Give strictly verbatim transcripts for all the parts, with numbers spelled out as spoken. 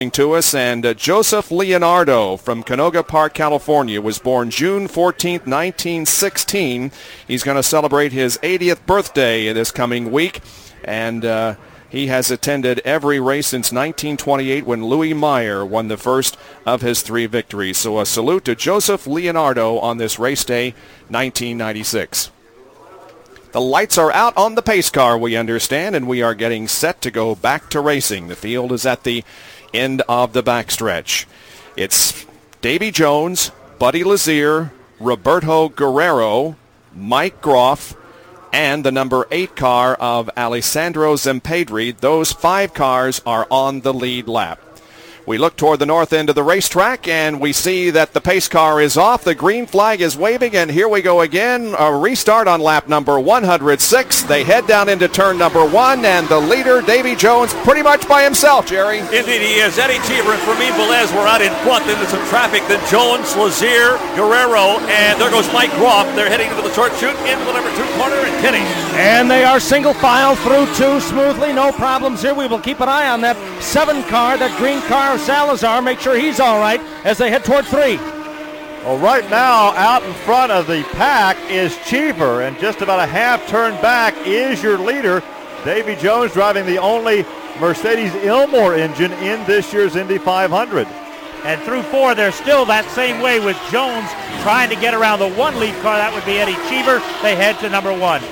to us, and uh, Joseph Leonardo from Canoga Park, California, was born June fourteenth, nineteen sixteen. He's going to celebrate his eightieth birthday this coming week, and uh, he has attended every race since nineteen twenty-eight when Louis Meyer won the first of his three victories. So a salute to Joseph Leonardo on this race day, nineteen ninety-six. The lights are out on the pace car, we understand, and we are getting set to go back to racing. The field is at the end of the backstretch. It's Davy Jones, Buddy Lazier, Roberto Guerrero, Mike Groff, and the number eight car of Alessandro Zempedri. Those five cars are on the lead lap. We look toward the north end of the racetrack, and we see that the pace car is off. The green flag is waving, and here we go again. A restart on lap number one hundred six. They head down into turn number one, and the leader, Davy Jones, pretty much by himself, Jerry. Indeed he is. Eddie Cheever and Fermin Velez were out in front into some traffic. Then Jones, Lazier, Guerrero, and there goes Mike Groff. They're heading into the short chute, into the number two corner, and Kenny. And they are single file through two smoothly. No problems here. We will keep an eye on that seven car, that green car of Salazar. Make sure he's all right as they head toward three. Well, right now, out in front of the pack is Cheever, and just about a half turn back is your leader, Davy Jones, driving the only Mercedes Ilmor engine in this year's Indy five hundred. And through four, they're still that same way with Jones trying to get around the one lead car. That would be Eddie Cheever. They head to number one.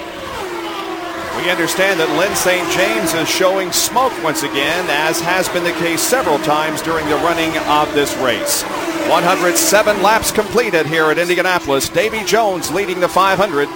We understand that Lynn Saint James is showing smoke once again, as has been the case several times during the running of this race. one hundred seven laps completed here at Indianapolis. Davy Jones leading the five hundred.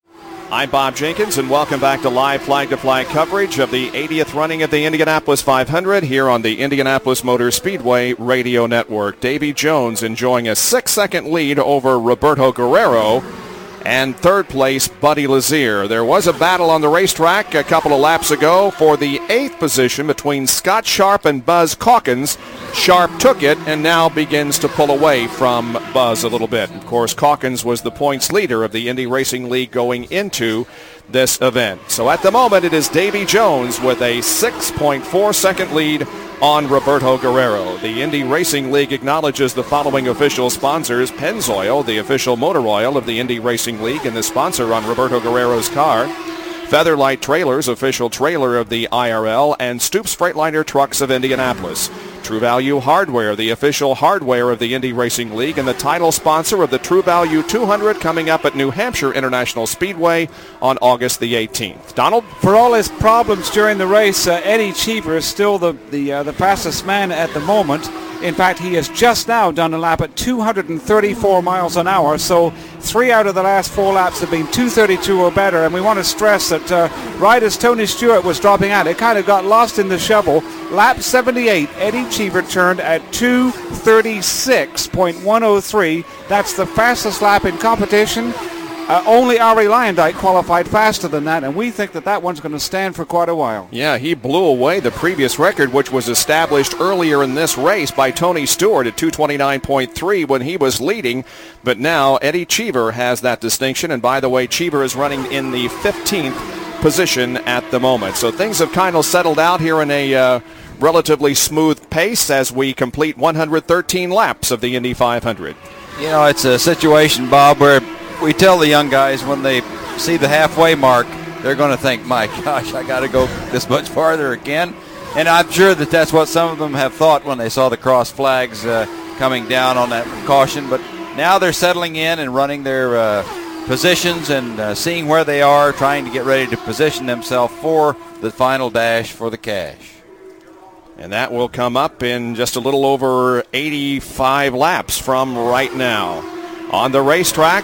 I'm Bob Jenkins, and welcome back to live flag-to-flag coverage of the eightieth running of the Indianapolis five hundred here on the Indianapolis Motor Speedway Radio Network. Davy Jones enjoying a six-second lead over Roberto Guerrero. And third place, Buddy Lazier. There was a battle on the racetrack a couple of laps ago for the eighth position between Scott Sharp and Buzz Calkins. Sharp took it and now begins to pull away from Buzz a little bit. Of course, Calkins was the points leader of the Indy Racing League going into this event. So at the moment, it is Davy Jones with a six point four second lead on Roberto Guerrero. The Indy Racing League acknowledges the following official sponsors: Pennzoil, the official motor oil of the Indy Racing League and the sponsor on Roberto Guerrero's car; Featherlight Trailers, official trailer of the I R L; and Stoops Freightliner Trucks of Indianapolis. True Value Hardware, the official hardware of the Indy Racing League and the title sponsor of the True Value two hundred, coming up at New Hampshire International Speedway on August the eighteenth. Donald? For all his problems during the race, uh, Eddie Cheever is still the, the, uh, the fastest man at the moment. In fact, he has just now done a lap at two hundred thirty-four miles an hour, so three out of the last four laps have been two thirty-two or better, and we want to stress that uh, right as Tony Stewart was dropping out, it kind of got lost in the shovel. Lap seventy-eight, Eddie Cheever turned at two thirty-six point one oh three. That's the fastest lap in competition. Uh, only Ari Lyondike qualified faster than that, and we think that that one's going to stand for quite a while. Yeah, he blew away the previous record, which was established earlier in this race by Tony Stewart at two twenty-nine point three when he was leading. But now Eddie Cheever has that distinction, and by the way, Cheever is running in the fifteenth position at the moment. So things have kind of settled out here in a uh, relatively smooth pace as we complete one hundred thirteen laps of the Indy five hundred. You know, it's a situation, Bob, where we tell the young guys when they see the halfway mark, they're going to think, my gosh, I got to go this much farther again. And I'm sure that that's what some of them have thought when they saw the cross flags uh, coming down on that caution. But now they're settling in and running their uh, positions and uh, seeing where they are, trying to get ready to position themselves for the final dash for the cash. And that will come up in just a little over eighty-five laps from right now. On the racetrack,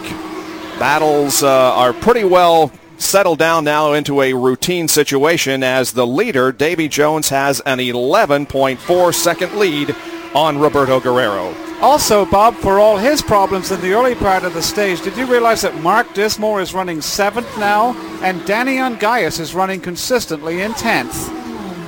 battles uh, are pretty well settled down now into a routine situation as the leader, Davy Jones, has an eleven point four second lead on Roberto Guerrero. Also, Bob, for all his problems in the early part of the stage, did you realize that Mark Dismore is running seventh now, and Danny Ungaius is running consistently in tenth?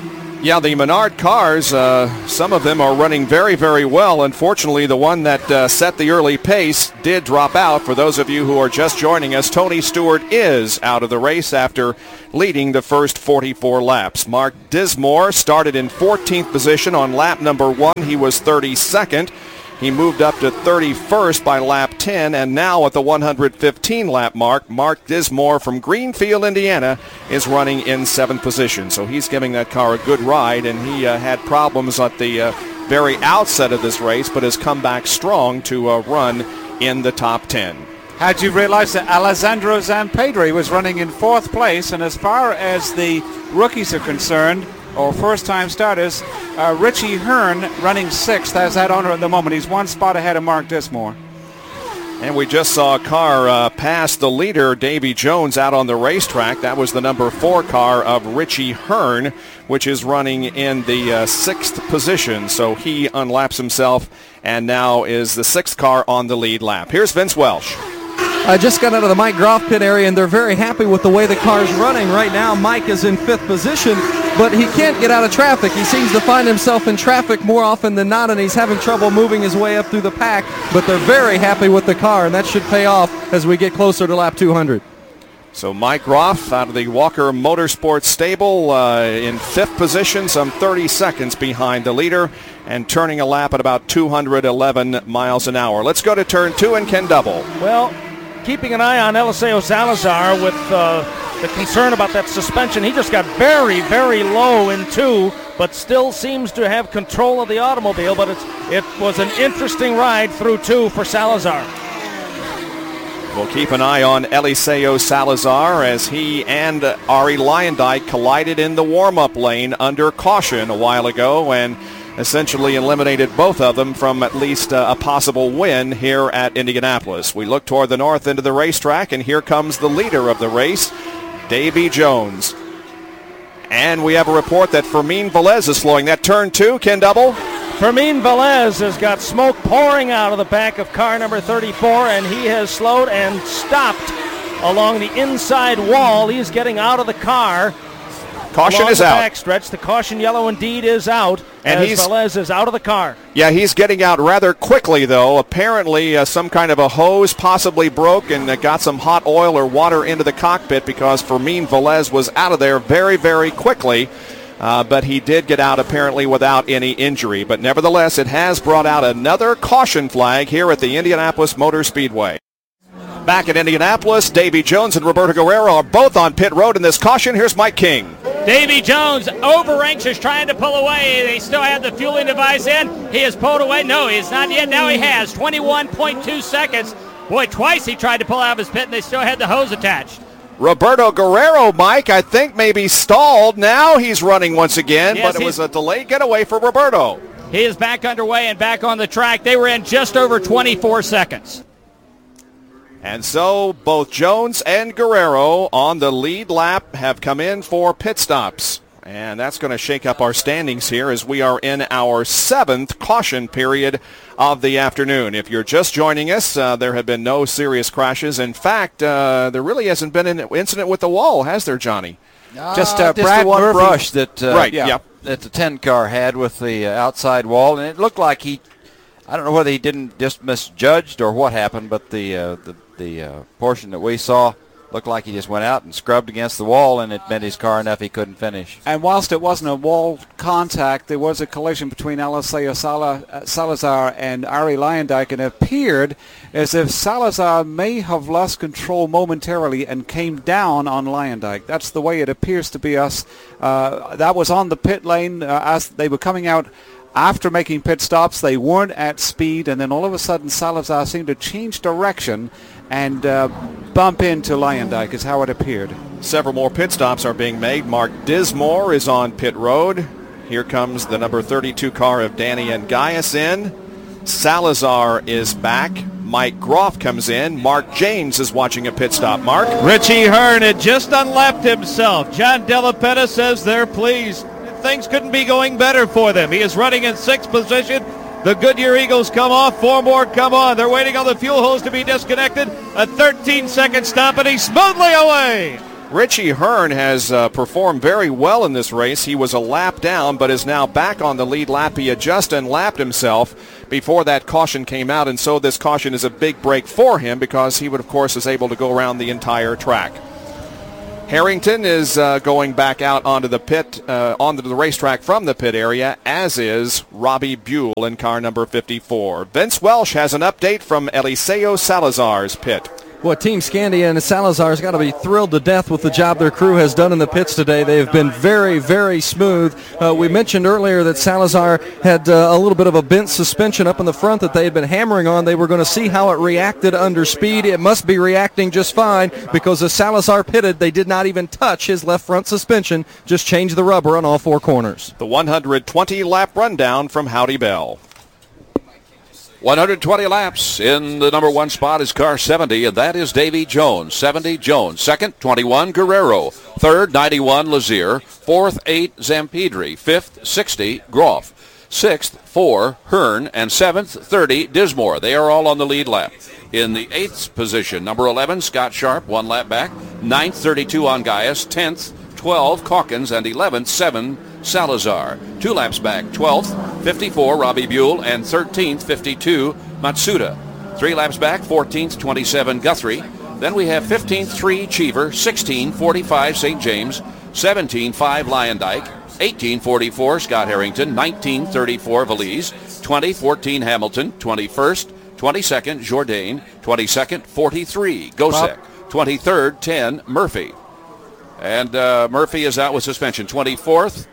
Yeah, the Menard cars, uh, some of them are running very, very well. Unfortunately, the one that uh, set the early pace did drop out. For those of you who are just joining us, Tony Stewart is out of the race after leading the first forty-four laps. Mark Dismore started in fourteenth position on lap number one. He was thirty-second. He moved up to thirty-first by lap ten, and now at the one hundred fifteen lap mark, Mark Dismore from Greenfield, Indiana, is running in seventh position. So he's giving that car a good ride, and he uh, had problems at the uh, very outset of this race, but has come back strong to uh, run in the top ten. Had you realized that Alessandro Zampedri was running in fourth place, and as far as the rookies are concerned, or first-time starters, uh, Richie Hearn running sixth has that honor at the moment. He's one spot ahead of Mark Dismore. And we just saw a car uh, pass the leader, Davy Jones, out on the racetrack. That was the number four car of Richie Hearn, which is running in the uh, sixth position. So he unlaps himself and now is the sixth car on the lead lap. Here's Vince Welsh. I just got out of the Mike Groff pit area, and they're very happy with the way the car's running. Right now, Mike is in fifth position, but he can't get out of traffic. He seems to find himself in traffic more often than not, and he's having trouble moving his way up through the pack, but they're very happy with the car, and that should pay off as we get closer to lap two hundred. So Mike Groff out of the Walker Motorsports stable uh, in fifth position, some thirty seconds behind the leader, and turning a lap at about two hundred eleven miles an hour. Let's go to turn two and Ken Double. Well, keeping an eye on Eliseo Salazar with uh, the concern about that suspension. He just got very, very low in two, but still seems to have control of the automobile. But it's, it was an interesting ride through two for Salazar. We'll keep an eye on Eliseo Salazar as he and Ari Luyendyk collided in the warm-up lane under caution a while ago and essentially eliminated both of them from at least uh, a possible win here at Indianapolis. We look toward the north end of the racetrack, and here comes the leader of the race, Davy Jones. And we have a report that Fermin Velez is slowing. That turn two, Ken Double. Fermin Velez has got smoke pouring out of the back of car number thirty-four, and he has slowed and stopped along the inside wall. He's getting out of the car. Caution is the out. Backstretch. The caution yellow indeed is out, and as he's, Velez is out of the car. Yeah, he's getting out rather quickly, though. Apparently, uh, some kind of a hose possibly broke and uh, got some hot oil or water into the cockpit because Fermin Velez was out of there very, very quickly. Uh, but he did get out apparently without any injury. But nevertheless, it has brought out another caution flag here at the Indianapolis Motor Speedway. Back at Indianapolis, Davy Jones and Roberto Guerrero are both on pit road in this caution. Here's Mike King. Davy Jones, over anxious, trying to pull away. They still have the fueling device in. He has pulled away. No, he is not yet. Now he has twenty-one point two seconds. Boy, twice he tried to pull out of his pit, and they still had the hose attached. Roberto Guerrero, Mike, I think maybe stalled. Now he's running once again, yes, but it was a delayed getaway for Roberto. He is back underway and back on the track. They were in just over twenty-four seconds. And so both Jones and Guerrero on the lead lap have come in for pit stops. And that's going to shake up our standings here as we are in our seventh caution period of the afternoon. If you're just joining us, uh, there have been no serious crashes. In fact, uh, there really hasn't been an incident with the wall, has there, Johnny? Uh, just uh, Brad the one Murphy brush that, uh, right, yeah, yeah. that the ten car had with the uh, outside wall. And it looked like he, I don't know whether he didn't just misjudged or what happened, but the, uh, the, the uh, portion that we saw looked like he just went out and scrubbed against the wall, and it bent his car enough he couldn't finish. And whilst it wasn't a wall contact, there was a collision between Eliseo Sala, uh, Salazar and Ari Luyendyk, and it appeared as if Salazar may have lost control momentarily and came down on Luyendyk. That's the way it appears to be us. Uh, that was on the pit lane uh, as they were coming out. After making pit stops, they weren't at speed, and then all of a sudden Salazar seemed to change direction and uh, bump into Luyendyk is how it appeared. Several more pit stops are being made. Mark Dismore is on pit road. Here comes the number thirty-two car of Danny and Gaius in. Salazar is back. Mike Groff comes in. Mark James is watching a pit stop. Mark? Richie Hearn had just unlapped himself. John Della Penna says they're pleased. Things couldn't be going better for them. He is running in sixth position. The Goodyear Eagles come off. Four more come on. They're waiting on the fuel hose to be disconnected. A thirteen-second stop, and he's smoothly away. Richie Hearn has uh, performed very well in this race. He was a lap down, but is now back on the lead lap. He had just unlapped himself before that caution came out, and so this caution is a big break for him because he would, of course, is able to go around the entire track. Harrington is uh, going back out onto the pit, uh, onto the racetrack from the pit area, as is Robbie Buell in car number fifty-four. Vince Welsh has an update from Eliseo Salazar's pit. Well, Team Scandia and Salazar's got to be thrilled to death with the job their crew has done in the pits today. They have been very, very smooth. Uh, we mentioned earlier that Salazar had uh, a little bit of a bent suspension up in the front that they had been hammering on. They were going to see how it reacted under speed. It must be reacting just fine because as Salazar pitted, they did not even touch his left front suspension, just changed the rubber on all four corners. The one hundred twenty lap rundown from Howdy Bell. one hundred twenty laps. In the number one spot is car seventy, and that is Davy Jones. seventy, Jones. Second, twenty-one, Guerrero. Third, ninety-one, Lazier. Fourth, eight, Zampedri. Fifth, sixty, Groff. Sixth, four, Hearn. And seventh, thirty, Dismore. They are all on the lead lap. In the eighth position, number eleven, Scott Sharp, one lap back. Ninth, thirty-two, Ongaias. Tenth, twelve, Calkins. And eleventh, seven, Salazar. Two laps back, twelfth, fifty-four, Robbie Buell, and thirteenth, fifty-two, Matsuda. Three laps back, fourteenth, twenty-seven, Guthrie. Then we have fifteenth, three, Cheever, sixteen, forty-five, Saint James, seventeen, five, Lyondike, eighteen, forty-four, Scott Harrington, nineteen, thirty-four, Valise, twenty, fourteen, Hamilton, twenty-first, twenty-second, Jourdain, twenty-second, forty-three, Gosek, twenty-third, ten, Murphy. And uh, Murphy is out with suspension. twenty-fourth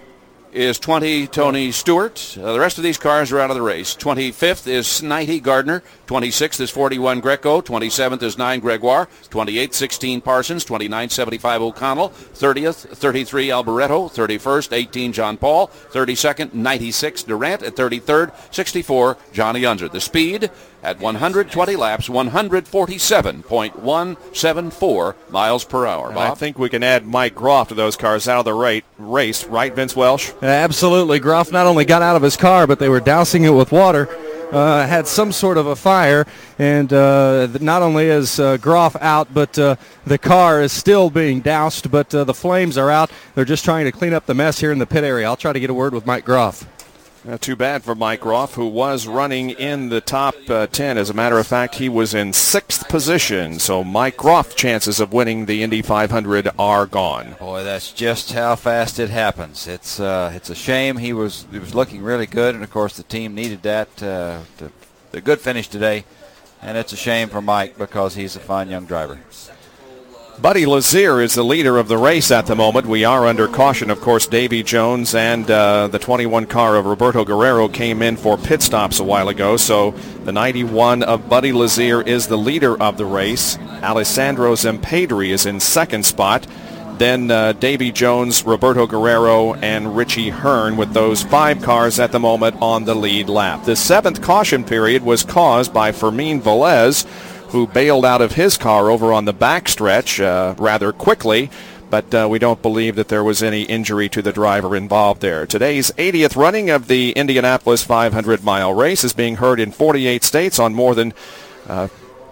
is twenty, Tony Stewart. Uh, the rest of these cars are out of the race. twenty-fifth is Snidey Gardner. twenty-sixth is forty-one, Greco. twenty-seventh is nine, Gregoire. twenty-eighth, sixteen, Parsons. twenty-ninth, seventy-five, O'Connell. thirtieth, thirty-three, Alboreto. thirty-first, eighteen, John Paul. thirty-second, ninety-six, Durant. At thirty-third, sixty-four, Johnny Unser. The speed at one hundred twenty laps, one forty-seven point one seven four miles per hour. Bob? I think we can add Mike Groff to those cars out of the rate, race, right, Vince Welsh? Absolutely. Groff not only got out of his car, but they were dousing it with water. Uh, had some sort of a fire, and uh, not only is uh, Groff out, but uh, the car is still being doused, but uh, the flames are out. They're just trying to clean up the mess here in the pit area. I'll try to get a word with Mike Groff. Not too bad for Mike Groff, who was running in the top uh, ten. As a matter of fact, he was in sixth position. So Mike Groff's chances of winning the Indy five hundred are gone. Boy, that's just how fast it happens. It's uh, it's a shame. He was he was looking really good, and of course the team needed that uh, to, the good finish today. And it's a shame for Mike because he's a fine young driver. Buddy Lazier is the leader of the race at the moment. We are under caution, of course. Davy Jones and uh, the twenty-one car of Roberto Guerrero came in for pit stops a while ago. So the ninety-one of Buddy Lazier is the leader of the race. Alessandro Zampedri is in second spot. Then uh, Davy Jones, Roberto Guerrero, and Richie Hearn with those five cars at the moment on the lead lap. The seventh caution period was caused by Fermin Velez, who bailed out of his car over on the backstretch uh, rather quickly, but uh, we don't believe that there was any injury to the driver involved there. Today's eightieth running of the Indianapolis five hundred mile race is being heard in forty-eight states on more than uh,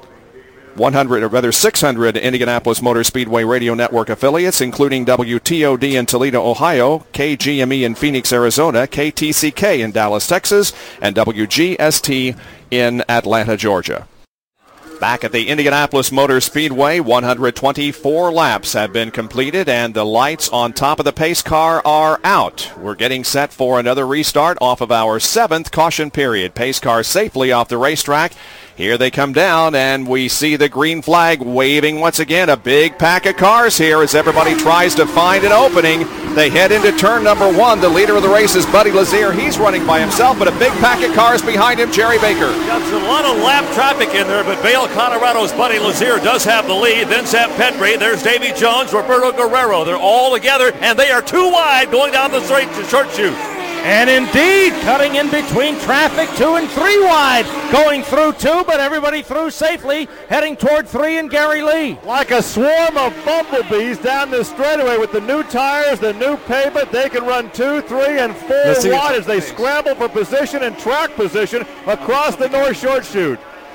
one hundred, or rather six hundred Indianapolis Motor Speedway Radio Network affiliates, including W T O D in Toledo, Ohio, K G M E in Phoenix, Arizona, K T C K in Dallas, Texas, and W G S T in Atlanta, Georgia. Back at the Indianapolis Motor Speedway, one hundred twenty-four laps have been completed, and the lights on top of the pace car are out. We're getting set for another restart off of our seventh caution period. Pace car safely off the racetrack. Here they come down, and we see the green flag waving once again. A big pack of cars here as everybody tries to find an opening. They head into turn number one. The leader of the race is Buddy Lazier. He's running by himself, but a big pack of cars behind him, Jerry Baker. Got a lot of lap traffic in there, but Vail, Colorado's Buddy Lazier does have the lead. Then Zampedri, there's Davy Jones, Roberto Guerrero. They're all together, and they are too wide going down the straight to short chute. And indeed, cutting in between traffic, two and three wide. Going through two, but everybody through safely, heading toward three and Gary Lee. Like a swarm of bumblebees down this straightaway with the new tires, the new pavement. They can run two, three, and four wide as they scramble for position and track position across the North Short Chute.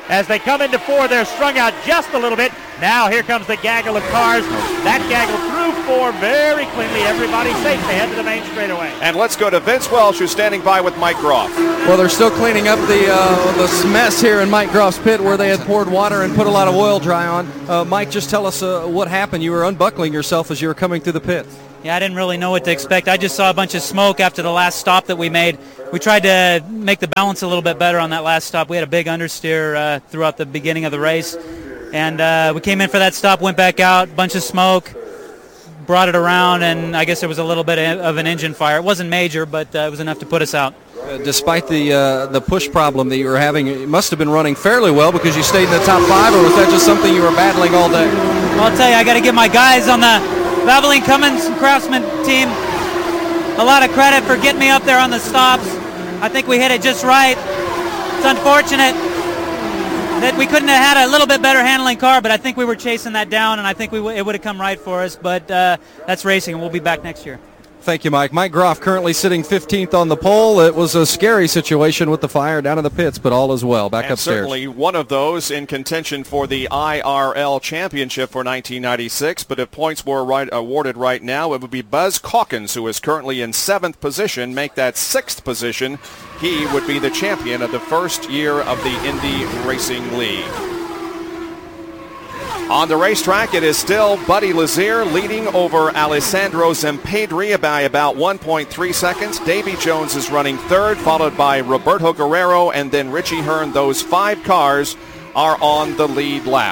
As they come into four, they're strung out just a little bit. Now here comes the gaggle of cars. That gaggle through four very cleanly. Everybody safe. They head to the main straightaway. And let's go to Vince Welch, who's standing by with Mike Groff. Well, they're still cleaning up the uh, the mess here in Mike Groff's pit where they had poured water and put a lot of oil dry on. Uh, Mike, just tell us uh, what happened. You were unbuckling yourself as you were coming through the pit. Yeah, I didn't really know what to expect. I just saw a bunch of smoke after the last stop that we made. We tried to make the balance a little bit better on that last stop. We had a big understeer uh, throughout the beginning of the race. And uh, we came in for that stop, went back out, bunch of smoke, brought it around, and I guess there was a little bit of an engine fire. It wasn't major, but uh, it was enough to put us out. Uh, despite the uh, the push problem that you were having, it must have been running fairly well because you stayed in the top five, or was that just something you were battling all day? Well, I'll tell you, I got to give my guys on the Valvoline Cummins and Craftsman team a lot of credit for getting me up there on the stops. I think we hit it just right. It's unfortunate that we couldn't have had a little bit better handling car, but I think we were chasing that down, and I think we w- it would have come right for us. But uh, that's racing, and we'll be back next year. Thank you, Mike. Mike Groff currently sitting fifteenth on the pole. It was a scary situation with the fire down in the pits, but all is well. Back and upstairs. Certainly one of those in contention for the I R L championship for nineteen ninety-six. But if points were right, awarded right now, it would be Buzz Calkins, who is currently in seventh position, make that sixth position. He would be the champion of the first year of the Indy Racing League. On the racetrack, it is still Buddy Lazier leading over Alessandro Zampedri by about one point three seconds. Davy Jones is running third, followed by Roberto Guerrero and then Richie Hearn. Those five cars are on the lead lap.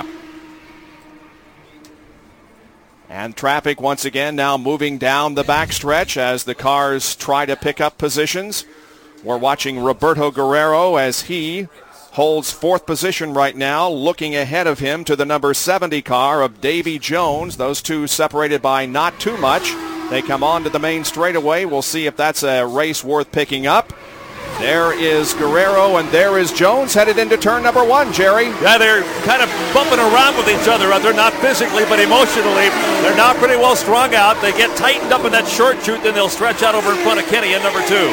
And traffic once again now moving down the backstretch as the cars try to pick up positions. We're watching Roberto Guerrero as he holds fourth position right now, looking ahead of him to the number seventy car of Davy Jones. Those two separated by not too much. They come on to the main straightaway. We'll see if that's a race worth picking up. There is Guerrero, and there is Jones headed into turn number one, Jerry. Yeah, they're kind of bumping around with each other. They're not physically, but emotionally. They're not pretty well strung out. They get tightened up in that short chute, then they'll stretch out over in front of Kenny in number two.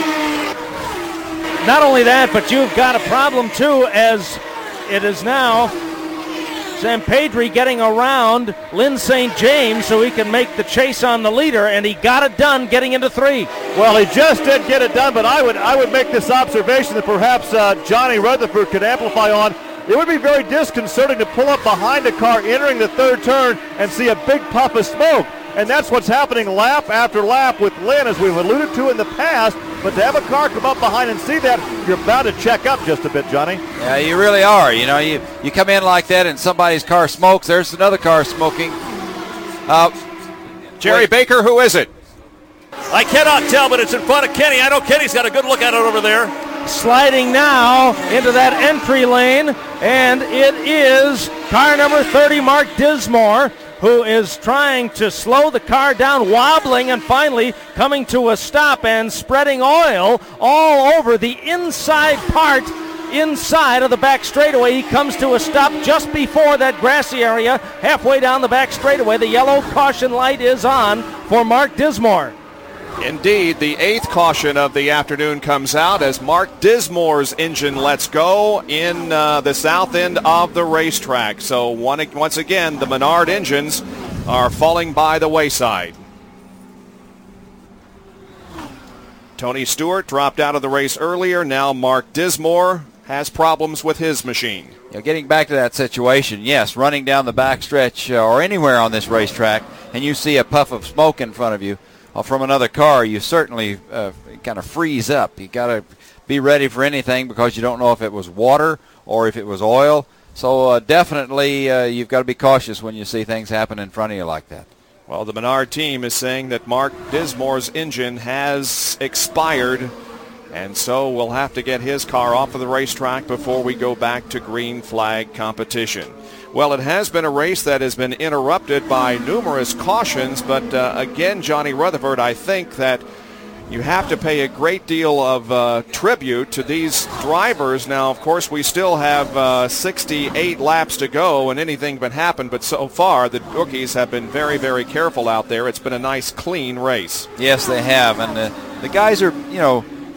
Not only that, but you've got a problem, too, as it is now Zampedri getting around Lynn Saint James so he can make the chase on the leader, and he got it done getting into three. Well, he just did get it done, but I would I would make this observation that perhaps uh, Johnny Rutherford could amplify on. It would be very disconcerting to pull up behind a car entering the third turn and see a big puff of smoke. And that's what's happening lap after lap with Lynn, as we've alluded to in the past. But to have a car come up behind and see that, you're bound to check up just a bit, Johnny. Yeah, you really are. You know, you, you come in like that and somebody's car smokes. There's another car smoking. Uh, Jerry wait. Baker, who is it? I cannot tell, but it's in front of Kenny. I know Kenny's got a good look at it over there. Sliding now into that entry lane, and it is car number thirty, Mark Dismore, who is trying to slow the car down, wobbling, and finally coming to a stop and spreading oil all over the inside part, inside of the back straightaway. He comes to a stop just before that grassy area, halfway down the back straightaway. The yellow caution light is on for Mark Dismore. Indeed, the eighth caution of the afternoon comes out as Mark Dismore's engine lets go in uh, the south end of the racetrack. So one, once again, the Menard engines are falling by the wayside. Tony Stewart dropped out of the race earlier. Now Mark Dismore has problems with his machine. You know, getting back to that situation, yes, running down the backstretch uh, or anywhere on this racetrack, and you see a puff of smoke in front of you from another car, you certainly uh, kind of freeze up. You got to be ready for anything because you don't know if it was water or if it was oil. So uh, definitely uh, you've got to be cautious when you see things happen in front of you like that. Well, the Menard team is saying that Mark Dismore's engine has expired, and so we'll have to get his car off of the racetrack before we go back to green flag competition. Well, it has been a race that has been interrupted by numerous cautions, but uh, again, Johnny Rutherford, I think that you have to pay a great deal of uh, tribute to these drivers. Now, of course, we still have uh, sixty-eight laps to go, and anything can happen, but so far the rookies have been very, very careful out there. It's been a nice, clean race. Yes, they have, and uh, the guys are, you know,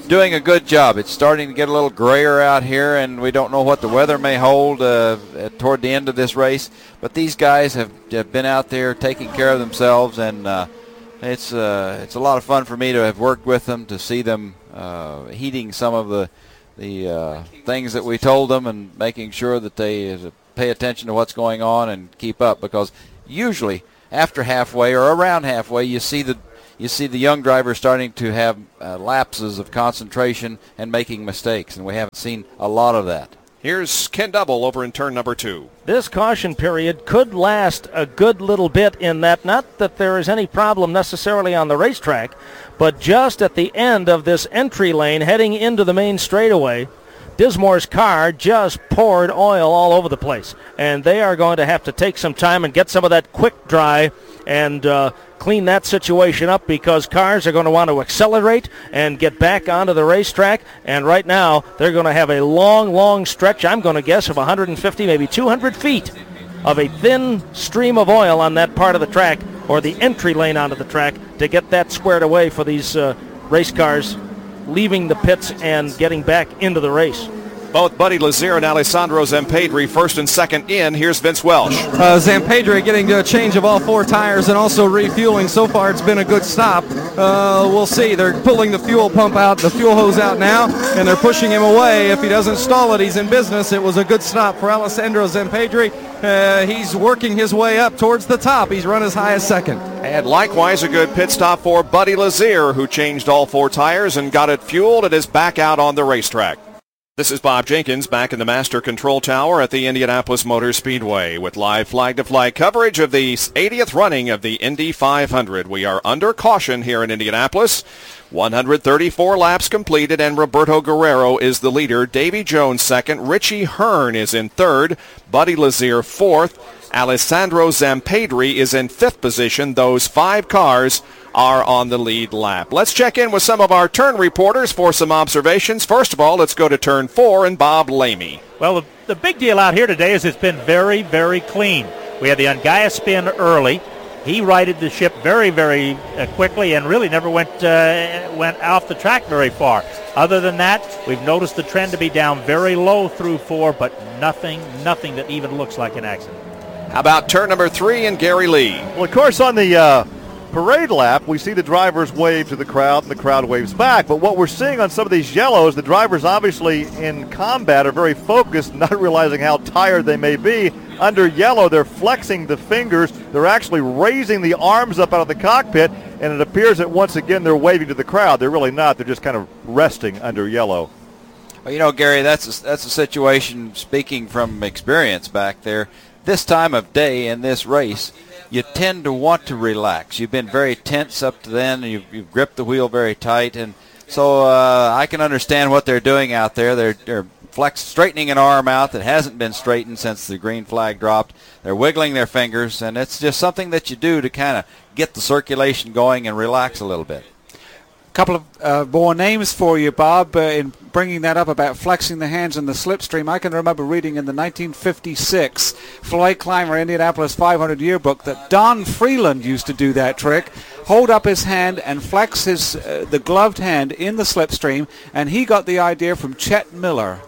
doing a good job. It's starting to get a little grayer out here, and we don't know what the weather may hold uh, toward the end of this race. But these guys have, have been out there taking care of themselves, and uh, it's uh, it's a lot of fun for me to have worked with them, to see them uh, heeding some of the the uh, things that we told them, and making sure that they uh, pay attention to what's going on and keep up. Because usually after halfway or around halfway, you see the you see the young drivers starting to have uh, lapses of concentration and making mistakes, and we haven't seen a lot of that. Here's Ken Double over in turn number two. This caution period could last a good little bit, in that not that there is any problem necessarily on the racetrack, but just at the end of this entry lane heading into the main straightaway, Dismore's car just poured oil all over the place, and they are going to have to take some time and get some of that quick dry and uh, clean that situation up, because cars are going to want to accelerate and get back onto the racetrack, and right now they're going to have a long, long stretch, I'm going to guess, of one hundred fifty, maybe two hundred feet of a thin stream of oil on that part of the track, or the entry lane onto the track, to get that squared away for these uh, race cars leaving the pits and getting back into the race. Both Buddy Lazier and Alessandro Zampedri first and second in. Here's Vince Welsh. Uh, Zampedri getting a change of all four tires and also refueling. So far it's been a good stop. Uh, we'll see. They're pulling the fuel pump out, the fuel hose out now, and they're pushing him away. If he doesn't stall it, he's in business. It was a good stop for Alessandro Zampedri. Uh, he's working his way up towards the top. He's run as high as second. And likewise a good pit stop for Buddy Lazier, who changed all four tires and got it fueled and is back out on the racetrack. This is Bob Jenkins back in the Master Control Tower at the Indianapolis Motor Speedway with live flag-to-flag coverage of the eightieth running of the Indy five hundred. We are under caution here in Indianapolis. one hundred thirty-four laps completed, and Roberto Guerrero is the leader. Davy Jones second. Richie Hearn is in third. Buddy Lazier fourth. Alessandro Zampedri is in fifth position. Those five cars are on the lead lap. Let's check in with some of our turn reporters for some observations. First of all, let's go to turn four and Bob Lamy. Well, the, the big deal out here today is it's been very, very clean. We had the Ungaya spin early. He righted the ship very, very uh, quickly and really never went uh, went off the track very far. Other than that, we've noticed the trend to be down very low through four, but nothing, nothing that even looks like an accident. How about turn number three and Gary Lee? Well, of course, on the uh, parade lap, we see the drivers wave to the crowd, and the crowd waves back. But what we're seeing on some of these yellows, the drivers obviously in combat are very focused, not realizing how tired they may be. Under yellow, they're flexing the fingers. They're actually raising the arms up out of the cockpit, and it appears that once again they're waving to the crowd. They're really not. They're just kind of resting under yellow. Well, you know, Gary, that's a, that's a situation, speaking from experience back there, this time of day in this race, you tend to want to relax. You've been very tense up to then, and you've, you've gripped the wheel very tight, and so uh, I can understand what they're doing out there. They're, they're flex, straightening an arm out that hasn't been straightened since the green flag dropped. They're wiggling their fingers, and it's just something that you do to kind of get the circulation going and relax a little bit. Couple of uh, more names for you, Bob, uh, in bringing that up about flexing the hands in the slipstream. I can remember reading in the nineteen fifty-six Floyd Clymer Indianapolis five hundred yearbook that Don Freeland used to do that trick, hold up his hand and flex his uh, the gloved hand in the slipstream, and he got the idea from Chet Miller.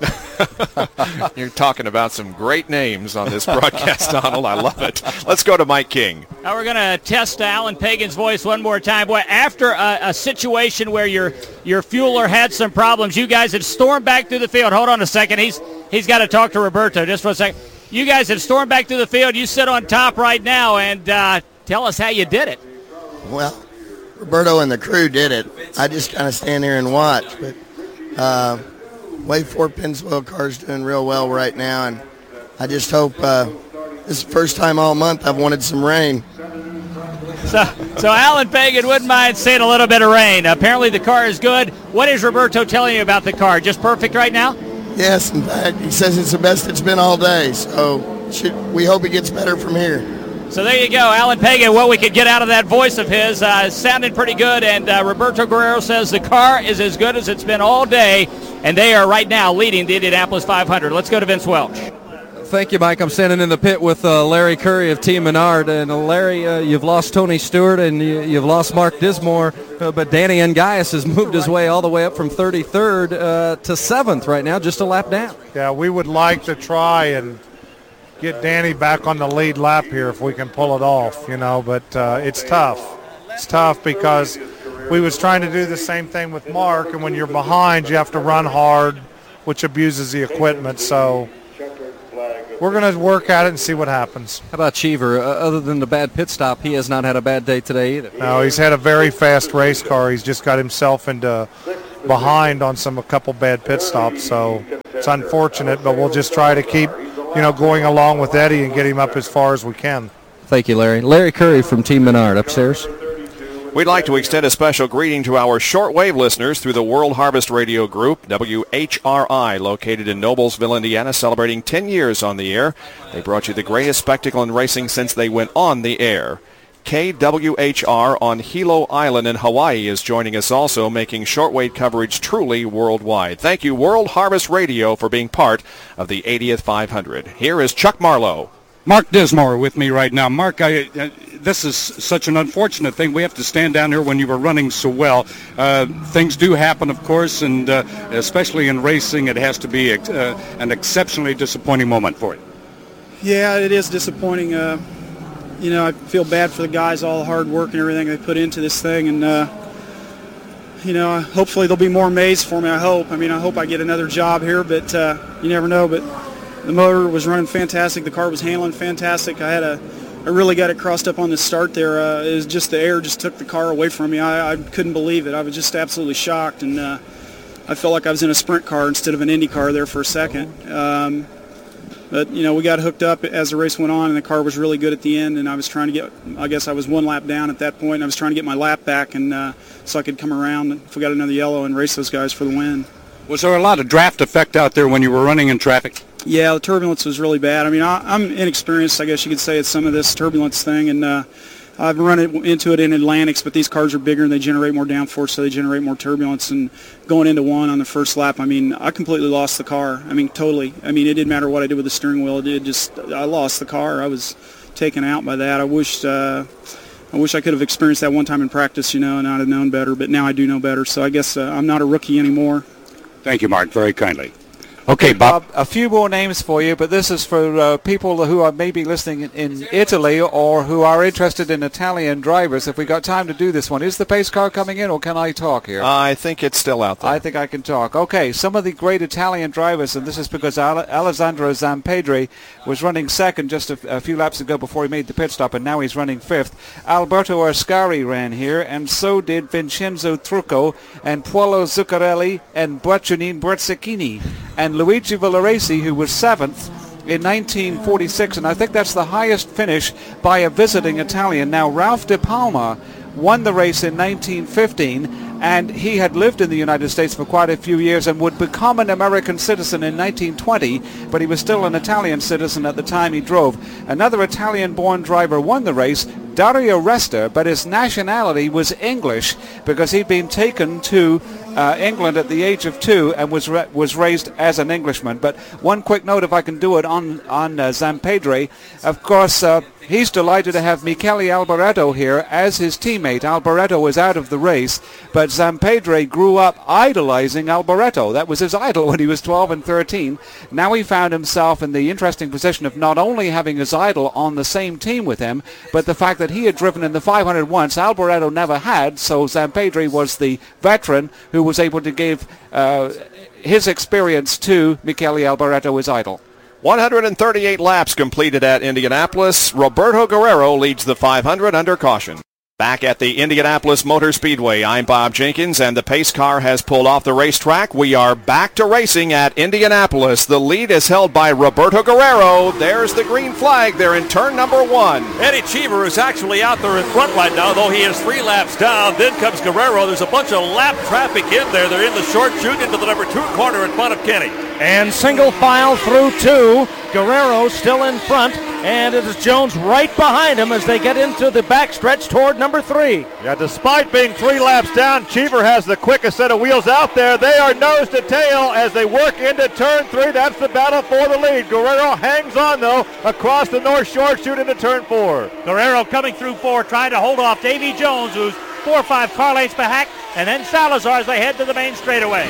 You're talking about some great names on this broadcast, Donald. I love it. Let's go to Mike King. Now we're going to test Alan Pagan's voice one more time. Boy, after a, a situation where your your fueler had some problems, you guys have stormed back through the field. Hold on a second. He's he's got to talk to Roberto just for a second. You guys have stormed back through the field. You sit on top right now, and uh, tell us how you did it. Well, Roberto and the crew did it. I just kind of stand here and watch. But uh, Wave four Pennzoil car's doing real well right now, and I just hope uh, this is the first time all month I've wanted some rain. So, so Alan Pagan wouldn't mind seeing a little bit of rain. Apparently the car is good. What is Roberto telling you about the car? Just perfect right now? Yes, in fact, he says it's the best it's been all day. So should, we hope it gets better from here. So there you go, Alan Pagan. What we could get out of that voice of his uh, sounded pretty good. And uh, Roberto Guerrero says the car is as good as it's been all day, and they are right now leading the Indianapolis five hundred. Let's go to Vince Welch. Thank you, Mike. I'm standing in the pit with uh, Larry Curry of Team Menard. And uh, Larry, uh, you've lost Tony Stewart and you, you've lost Mark Dismore, uh, but Danny Ungaius has moved his way all the way up from thirty-third uh, to seventh right now, just a lap down. Yeah, we would like to try and get Danny back on the lead lap here if we can pull it off, you know, but uh, it's tough. It's tough because we was trying to do the same thing with Mark, and when you're behind, you have to run hard, which abuses the equipment, so we're going to work at it and see what happens. How about Cheever? Uh, other than the bad pit stop, he has not had a bad day today either. No, he's had a very fast race car. He's just got himself into behind on some a couple bad pit stops, so it's unfortunate, but we'll just try to keep, you know, going along with Eddie and get him up as far as we can. Thank you, Larry. Larry Curry from Team Menard upstairs. We'd like to extend a special greeting to our shortwave listeners through the World Harvest Radio Group, W H R I, located in Noblesville, Indiana, celebrating ten years on the air. They brought you the greatest spectacle in racing since they went on the air. K W H R on Hilo Island in Hawaii is joining us also, making shortwave coverage truly worldwide. Thank you, World Harvest Radio, for being part of the eightieth five hundred. Here is Chuck Marlowe. Mark Dismore with me right now. Mark, I, uh, this is such an unfortunate thing. We have to stand down here when you were running so well. Uh, things do happen, of course, and uh, especially in racing, it has to be ex- uh, an exceptionally disappointing moment for you. Yeah, it is disappointing. Uh, you know, I feel bad for the guys, all the hard work and everything they put into this thing, and uh, you know, hopefully there'll be more Mays for me, I hope. I mean, I hope I get another job here, but uh, you never know. But the motor was running fantastic. The car was handling fantastic. I had a, I really got it crossed up on the start there. Uh, it was just the air just took the car away from me. I, I couldn't believe it. I was just absolutely shocked, and uh, I felt like I was in a sprint car instead of an Indy car there for a second. Um, but, you know, we got hooked up as the race went on, and the car was really good at the end, and I was trying to get, I guess I was one lap down at that point, and I was trying to get my lap back and uh, so I could come around if we got another yellow and race those guys for the win. Was there a lot of draft effect out there when you were running in traffic? Yeah, the turbulence was really bad. I mean, I, I'm inexperienced, I guess you could say, at some of this turbulence thing, and uh, I've run it, into it in Atlantics, but these cars are bigger and they generate more downforce, so they generate more turbulence. And going into one on the first lap, I mean, I completely lost the car. I mean, totally. I mean, it didn't matter what I did with the steering wheel. It did just, I lost the car. I was taken out by that. I wish, uh, I wish I could have experienced that one time in practice, you know, and I'd have known better. But now I do know better, so I guess uh, I'm not a rookie anymore. Thank you, Mark, very kindly. Okay, Bob. Bob, a few more names for you, but this is for uh, people who are maybe listening in, in Italy or who are interested in Italian drivers. If we got time to do this one, is the pace car coming in, or can I talk here? Uh, I think it's still out there. I think I can talk. Okay, some of the great Italian drivers, and this is because Al- Alessandro Zampedri was running second just a, a few laps ago before he made the pit stop, and now he's running fifth. Alberto Ascari ran here, and so did Vincenzo Trucco, and Paolo Zuccarelli, and Boachunin Berzecchini, and Luigi Villaresi, who was seventh in nineteen forty-six, and I think that's the highest finish by a visiting Italian. Now, Ralph De Palma won the race in nineteen fifteen, and he had lived in the United States for quite a few years and would become an American citizen in nineteen twenty, but he was still an Italian citizen at the time he drove. Another Italian-born driver won the race, Dario Resta, but his nationality was English because he'd been taken to uh, England at the age of two and was ra- was raised as an Englishman. But one quick note, if I can do it, on, on uh, Zampedri. Of course, uh, he's delighted to have Michele Alboreto here as his teammate. Alboreto is out of the race, but Zampedri grew up idolizing Alboreto. That was his idol when he was twelve and thirteen. Now he found himself in the interesting position of not only having his idol on the same team with him, but the fact that he had driven in the five hundred once, Alboreto never had, so Zampedri was the veteran who was able to give uh, his experience to Michele Alboreto, his idol. one hundred thirty-eight laps completed at Indianapolis. Roberto Guerrero leads the five hundred under caution. Back at the Indianapolis Motor Speedway, I'm Bob Jenkins, and the pace car has pulled off the racetrack. We are back to racing at Indianapolis. The lead is held by Roberto Guerrero. There's the green flag. They're in turn number one. Eddie Cheever is actually out there in front right now, though he is three laps down. Then comes Guerrero. There's a bunch of lap traffic in there. They're in the short chute into the number two corner in front of Kenny. And single file through two. Guerrero still in front. And it is Jones right behind him as they get into the backstretch toward number three. Yeah, despite being three laps down, Cheever has the quickest set of wheels out there. They are nose to tail as they work into turn three. That's the battle for the lead. Guerrero hangs on, though, across the North Shore chute into turn four. Guerrero coming through four, trying to hold off Davy Jones, who's four or five car lengths back, and then Salazar as they head to the main straightaway.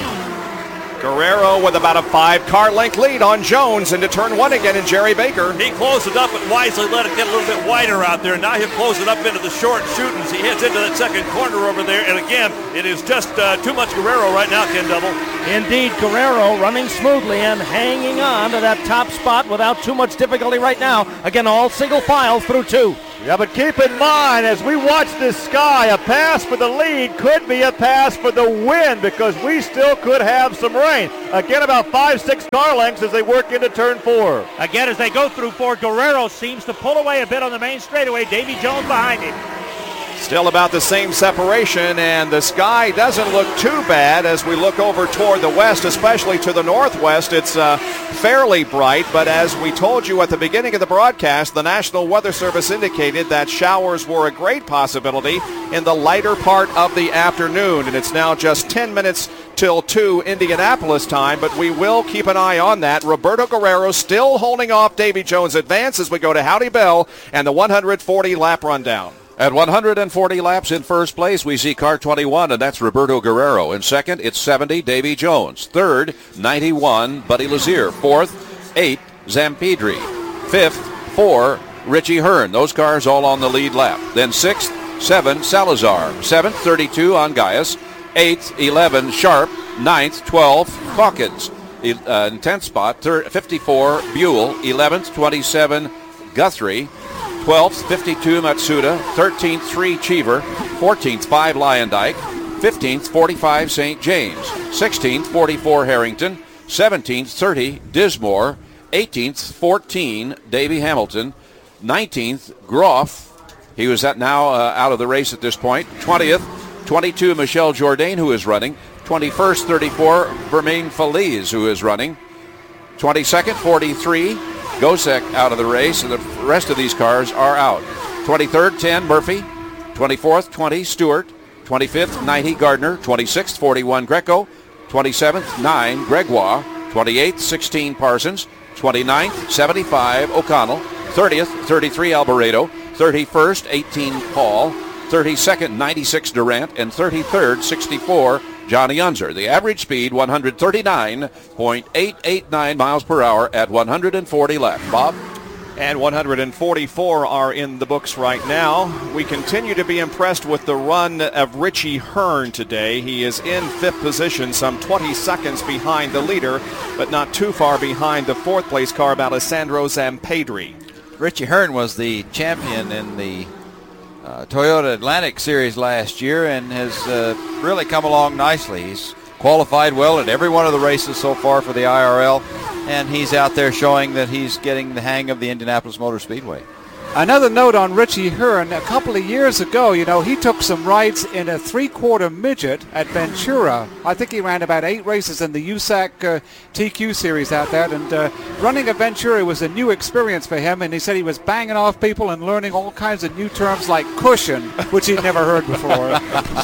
Guerrero with about a five-car length lead on Jones into turn one again in Jerry Baker. He closed it up and wisely let it get a little bit wider out there. Now he'll close it up into the short chute as he heads into that second corner over there. And again, it is just uh, too much Guerrero right now, Ken Double. Indeed, Guerrero running smoothly and hanging on to that top spot without too much difficulty right now. Again, all single file through two. Yeah, but keep in mind, as we watch this sky, a pass for the lead could be a pass for the win because we still could have some rain. Again, about five, six car lengths as they work into turn four. Again, as they go through four, Guerrero seems to pull away a bit on the main straightaway. Davy Jones behind him. Still about the same separation, and the sky doesn't look too bad as we look over toward the west, especially to the northwest. It's uh, fairly bright, but as we told you at the beginning of the broadcast, the National Weather Service indicated that showers were a great possibility in the lighter part of the afternoon, and it's now just ten minutes till two Indianapolis time, but we will keep an eye on that. Roberto Guerrero still holding off Davy Jones' advance as we go to Howdy Bell and the one hundred forty lap rundown. At one hundred forty laps in first place, we see car twenty-one, and that's Roberto Guerrero. In second, it's seventy, Davy Jones. Third, ninety-one, Buddy Lazier. Fourth, eight, Zampedri. Fifth, four, Richie Hearn. Those cars all on the lead lap. Then sixth, seven, Salazar. Seventh, thirty-two, Angaias. Eighth, eleven, Sharp. Ninth, twelve, Hawkins. Uh, in tenth spot, fifty-four, Buell. eleventh, twenty-seven, Guthrie. twelfth, fifty-two, Matsuda. thirteenth, three, Cheever. fourteenth, five, Lyondike. fifteenth, forty-five, Saint James. sixteenth, forty-four, Harrington. seventeenth, thirty, Dismore. eighteenth, fourteen, Davy Hamilton. nineteenth, Groff. He was at now uh, out of the race at this point. twentieth, twenty-two, Michel Jourdain, who is running. twenty-first, thirty-four, Vermain Feliz, who is running. twenty-second, forty-three, Gosek out of the race, and the rest of these cars are out. twenty-third, ten, Murphy. twenty-fourth, twenty, Stewart. twenty-fifth, ninety, Gardner. twenty-sixth, forty-one, Greco. twenty-seventh, nine, Gregoire. twenty-eighth, sixteen, Parsons. twenty-ninth, seventy-five, O'Connell. thirtieth, thirty-three, Alboreto. thirty-first, eighteen, Paul. thirty-second, ninety-six, Durant. And thirty-third, sixty-four, Johnny Unser. The average speed, one hundred thirty-nine point eight eight nine miles per hour at one hundred forty laps. Bob? And one hundred forty-four are in the books right now. We continue to be impressed with the run of Richie Hearn today. He is in fifth position, some twenty seconds behind the leader, but not too far behind the fourth place car of Alessandro Zampedri. Richie Hearn was the champion in the Uh, Toyota Atlantic Series last year and has uh, really come along nicely. He's qualified well at every one of the races so far for the I R L, and he's out there showing that he's getting the hang of the Indianapolis Motor Speedway. Another note on Richie Hearn. A couple of years ago, you know, he took some rides in a three-quarter midget at Ventura. I think he ran about eight races in the U S A C uh, T Q series out there. And uh, running a Ventura was a new experience for him. And he said he was banging off people and learning all kinds of new terms like cushion, which he'd never heard before.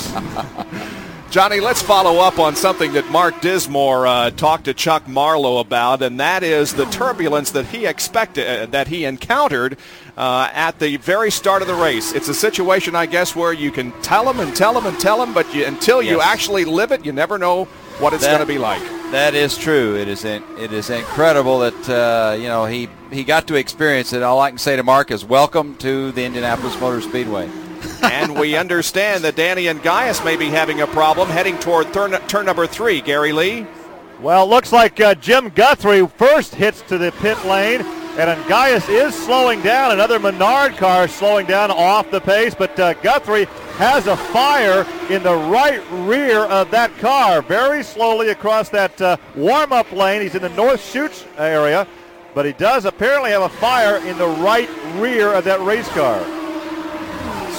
Johnny, let's follow up on something that Mark Dismore uh, talked to Chuck Marlowe about, and that is the turbulence that he expected, uh, that he encountered uh, at the very start of the race. It's a situation, I guess, where you can tell them and tell them and tell them, but you, until you Yes. actually live it, you never know what it's going to be like. That is true. It is in, it is incredible that uh, you know he he got to experience it. All I can say to Mark is welcome to the Indianapolis Motor Speedway. And we understand that Danny and Gaius may be having a problem heading toward turn, turn number three. Gary Lee? Well, it looks like uh, Jim Guthrie first hits to the pit lane, and Gaius is slowing down. Another Menard car slowing down off the pace, but uh, Guthrie has a fire in the right rear of that car. Very slowly across that uh, warm-up lane. He's in the North Chutes area, but he does apparently have a fire in the right rear of that race car. So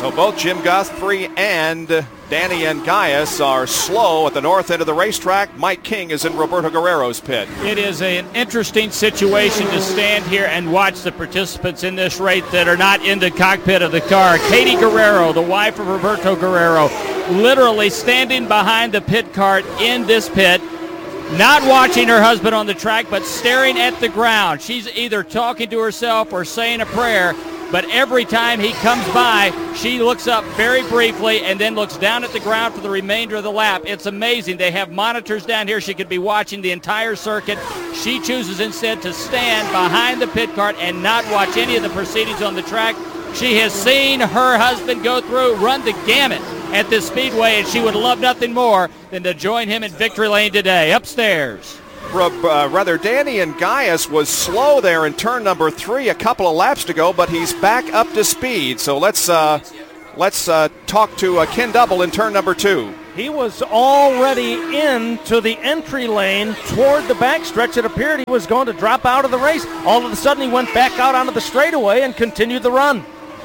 So both Jim Guthrie and Danny Ungayas are slow at the north end of the racetrack. Mike King is in Roberto Guerrero's pit. It is an interesting situation to stand here and watch the participants in this race that are not in the cockpit of the car. Katie Guerrero, the wife of Roberto Guerrero, literally standing behind the pit cart in this pit, not watching her husband on the track, but staring at the ground. She's either talking to herself or saying a prayer, but every time he comes by, she looks up very briefly and then looks down at the ground for the remainder of the lap. It's amazing. They have monitors down here. She could be watching the entire circuit. She chooses instead to stand behind the pit cart and not watch any of the proceedings on the track. She has seen her husband go through, run the gamut at this speedway, and she would love nothing more than to join him in victory lane today. Upstairs. Uh, rather, Danny Ungayas was slow there in turn number three a couple of laps to go, but he's back up to speed. So let's uh, let's uh, talk to uh, Ken Double in turn number two. He was already into the entry lane toward the backstretch. It appeared he was going to drop out of the race. All of a sudden, he went back out onto the straightaway and continued the run.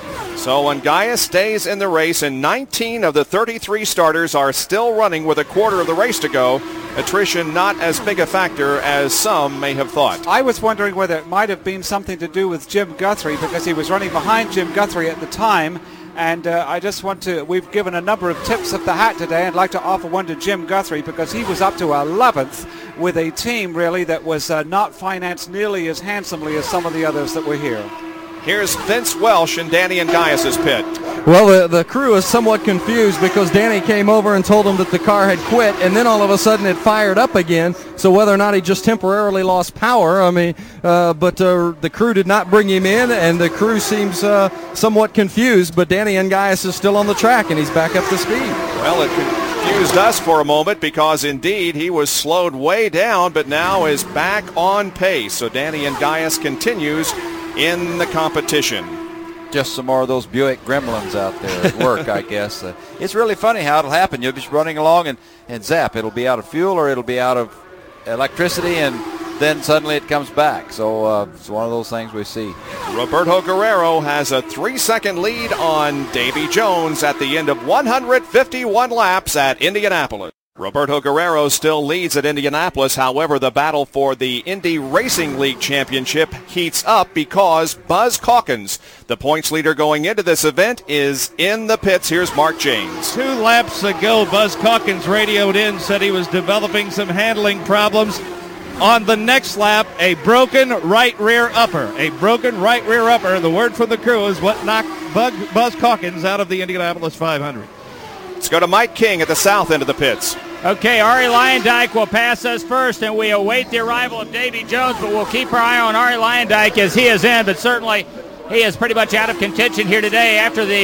So Ungayas stays in the race, and nineteen of the thirty-three starters are still running with a quarter of the race to go. Attrition not as big a factor as some may have thought. I was wondering whether it might have been something to do with Jim Guthrie, because he was running behind Jim Guthrie at the time. And uh, I just want to, we've given a number of tips of the hat today. I'd like to offer one to Jim Guthrie, because he was up to eleventh with a team really that was uh, not financed nearly as handsomely as some of the others that were here. Here's Vince Welsh in Danny Ungayas' pit. Well, the, the crew is somewhat confused because Danny came over and told them that the car had quit, and then all of a sudden it fired up again. So whether or not he just temporarily lost power, I mean, uh, but uh, the crew did not bring him in, and the crew seems uh, somewhat confused. But Danny Ungayas is still on the track, and he's back up to speed. Well, it confused us for a moment because indeed he was slowed way down, but now is back on pace. So Danny Ungayas continues in the competition. Just some more of those Buick Gremlins out there at work, I guess. Uh, it's really funny how it'll happen. You'll be running along and, and zap. It'll be out of fuel or it'll be out of electricity, and then suddenly it comes back. So uh, it's one of those things we see. Roberto Guerrero has a three-second lead on Davy Jones at the end of one hundred fifty-one laps at Indianapolis. Roberto Guerrero still leads at Indianapolis. However, the battle for the Indy Racing League Championship heats up because Buzz Calkins, the points leader going into this event, is in the pits. Here's Mark James. Two laps ago, Buzz Calkins radioed in, said he was developing some handling problems. On the next lap, a broken right rear upper. A broken right rear upper. The word from the crew is what knocked Buzz Calkins out of the Indianapolis five hundred. Let's go to Mike King at the south end of the pits. Okay, Ari Leyendijk will pass us first, and we await the arrival of Davy Jones, but we'll keep our eye on Ari Leyendijk as he is in, but certainly he is pretty much out of contention here today after the,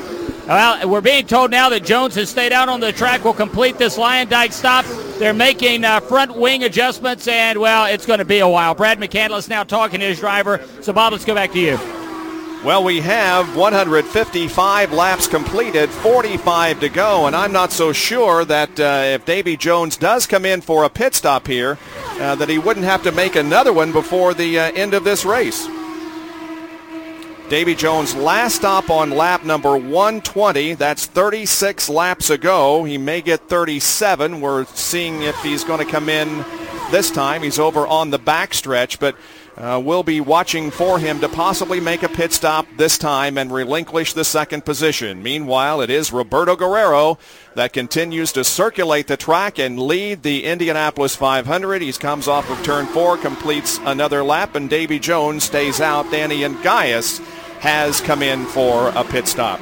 well, we're being told now that Jones has stayed out on the track, will complete this Leyendijk stop. They're making uh, front wing adjustments, and, well, it's going to be a while. Brad McCandless now talking to his driver. So, Bob, let's go back to you. Well, we have one hundred fifty-five laps completed, forty-five to go, and I'm not so sure that uh, if Davy Jones does come in for a pit stop here, uh, that he wouldn't have to make another one before the uh, end of this race. Davy Jones' last stop on lap number one twenty. That's thirty-six laps ago. He may get thirty-seven. We're seeing if he's going to come in this time. He's over on the backstretch, but Uh, we'll be watching for him to possibly make a pit stop this time and relinquish the second position. Meanwhile, it is Roberto Guerrero that continues to circulate the track and lead the Indianapolis five hundred. He comes off of turn four, completes another lap, and Davy Jones stays out. Danny Ungayas has come in for a pit stop.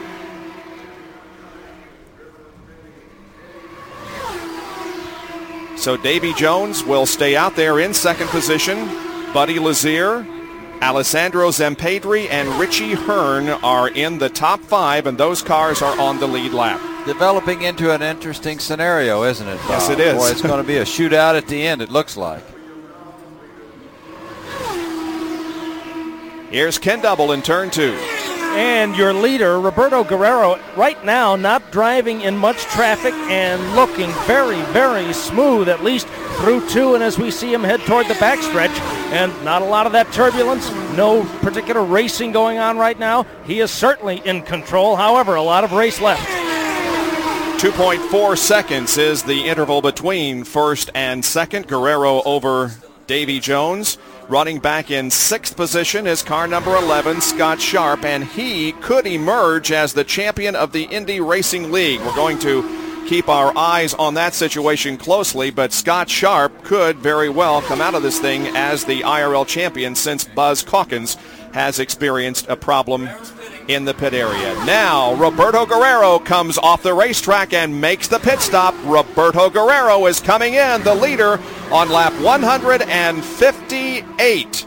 So Davy Jones will stay out there in second position. Buddy Lazier, Alessandro Zampedri, and Richie Hearn are in the top five, and those cars are on the lead lap. Developing into an interesting scenario, isn't it, Bob? Yes, it is. Boy, it's going to be a shootout at the end, it looks like. Here's Ken Double in turn two. And your leader, Roberto Guerrero, right now not driving in much traffic and looking very, very smooth, at least through two, and as we see him head toward the backstretch, and not a lot of that turbulence, no particular racing going on right now. He is certainly in control. However, a lot of race left. two point four seconds is the interval between first and second. Guerrero over Davy Jones. Running back in sixth position is car number eleven, Scott Sharp, and he could emerge as the champion of the Indy Racing League. We're going to keep our eyes on that situation closely, but Scott Sharp could very well come out of this thing as the I R L champion since Buzz Calkins has experienced a problem in the pit area. Now, Roberto Guerrero comes off the racetrack and makes the pit stop. Roberto Guerrero is coming in, the leader, on lap one hundred fifty-eight.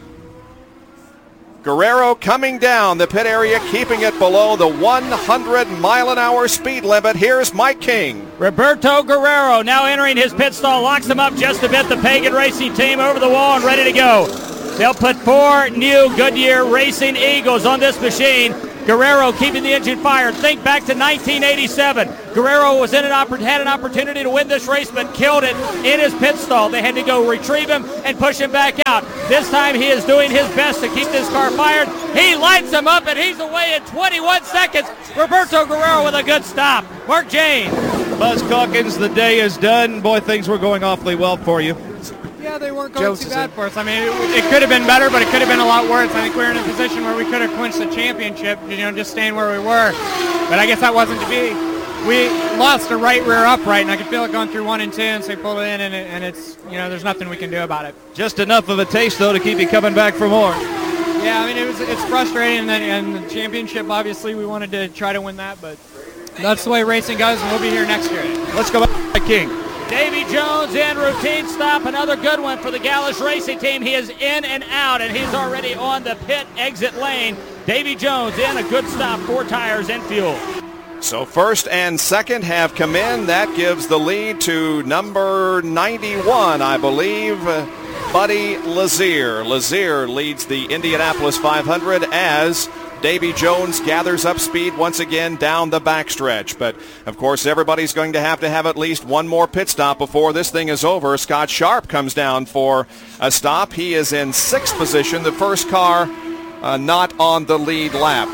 Guerrero coming down the pit area, keeping it below the one hundred mile an hour speed limit. Here's Mike King. Roberto Guerrero now entering his pit stall, locks him up just a bit. The Pagan Racing team over the wall and ready to go. They'll put four new Goodyear Racing Eagles on this machine. Guerrero keeping the engine fired. Think back to nineteen eighty-seven. Guerrero was in an oppor- had an opportunity to win this race, but killed it in his pit stall. They had to go retrieve him and push him back out. This time he is doing his best to keep this car fired. He lights him up, and he's away in twenty-one seconds. Roberto Guerrero with a good stop. Mark Jane. Buzz Calkins, the day is done. Boy, things were going awfully well for you. Yeah, they weren't going too bad for us. I mean, it, it could have been better, but it could have been a lot worse. I think we were in a position where we could have clinched the championship, you know, just staying where we were. But I guess that wasn't to be. We lost a right rear upright, and I could feel it going through one and two, and so we pulled it in, and, it, and it's, you know, there's nothing we can do about it. Just enough of a taste, though, to keep you coming back for more. Yeah, I mean, it was it's frustrating, and, and the championship, obviously, we wanted to try to win that, but that's the way racing goes, and we'll be here next year. Let's go back to King. Davy Jones in routine stop, another good one for the Gallus Racing team. He is in and out, and he's already on the pit exit lane. Davy Jones in, a good stop, four tires and fuel. So first and second have come in. That gives the lead to number ninety-one, I believe, Buddy Lazier. Lazier leads the Indianapolis five hundred as Davy Jones gathers up speed once again down the backstretch. But, of course, everybody's going to have to have at least one more pit stop before this thing is over. Scott Sharp comes down for a stop. He is in sixth position, the first car uh, not on the lead lap.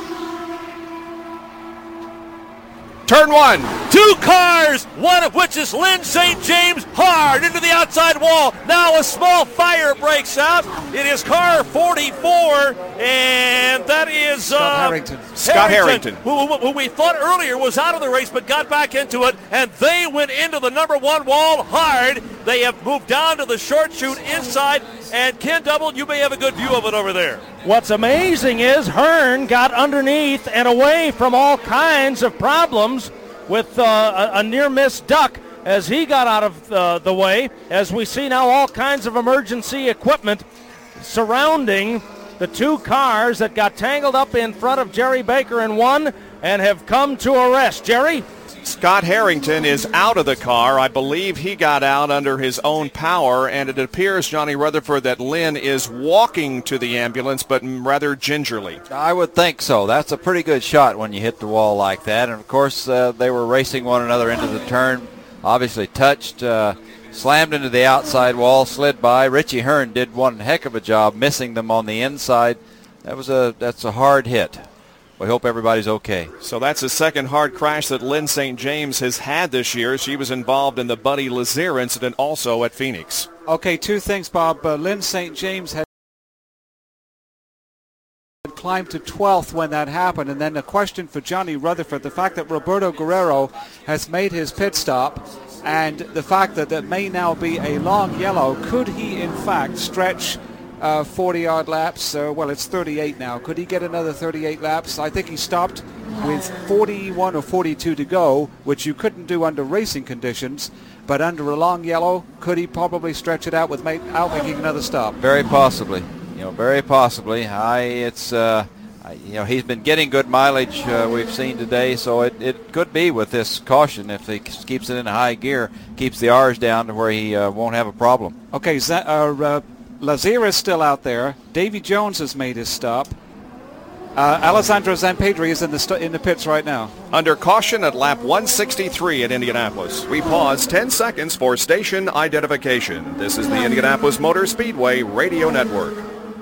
Turn one. Two cars, one of which is Lynn Saint James, hard into the outside wall. Now a small fire breaks out. It is car forty-four, and that is uh, Scott Harrington. Scott Harrington, Who, who, who we thought earlier was out of the race, but got back into it, and they went into the number one wall hard. They have moved down to the short chute inside, and Ken Double, you may have a good view of it over there. What's amazing is Hearn got underneath and away from all kinds of problems with uh, a, a near-miss duck as he got out of the, the way. As we see now all kinds of emergency equipment surrounding the two cars that got tangled up in front of Jerry Baker in one and have come to arrest. Jerry? Scott Harrington is out of the car. I believe he got out under his own power, and it appears, Johnny Rutherford, that Lynn is walking to the ambulance, but rather gingerly. I would think so. That's a pretty good shot when you hit the wall like that. And, of course, uh, they were racing one another into the turn, obviously touched, uh, slammed into the outside wall, slid by. Richie Hearn did one heck of a job missing them on the inside. That was a that's a hard hit. We hope everybody's okay. So that's the second hard crash that Lynn Saint James has had this year. She was involved in the Buddy Lazier incident also at Phoenix. Okay, two things, Bob. Uh, Lynn Saint James had climbed to twelfth when that happened. And then a question for Johnny Rutherford, the fact that Roberto Guerrero has made his pit stop and the fact that there may now be a long yellow, could he in fact stretch Uh, forty-yard laps? Uh, well, it's thirty-eight now. Could he get another thirty-eight laps? I think he stopped with forty-one or forty-two to go, which you couldn't do under racing conditions. But under a long yellow, could he probably stretch it out without making another stop? Very possibly. You know, very possibly. I, it's, uh, I, you know, he's been getting good mileage. Uh, we've seen today, so it, it could be with this caution if he keeps it in high gear, keeps the R's down to where he uh, won't have a problem. Okay, Z- uh, uh, Lazier is still out there. Davy Jones has made his stop. Uh, Alessandro Zampedri is in the st- in the pits right now. Under caution at lap one sixty-three at Indianapolis. We pause ten seconds for station identification. This is the Indianapolis Motor Speedway Radio Network.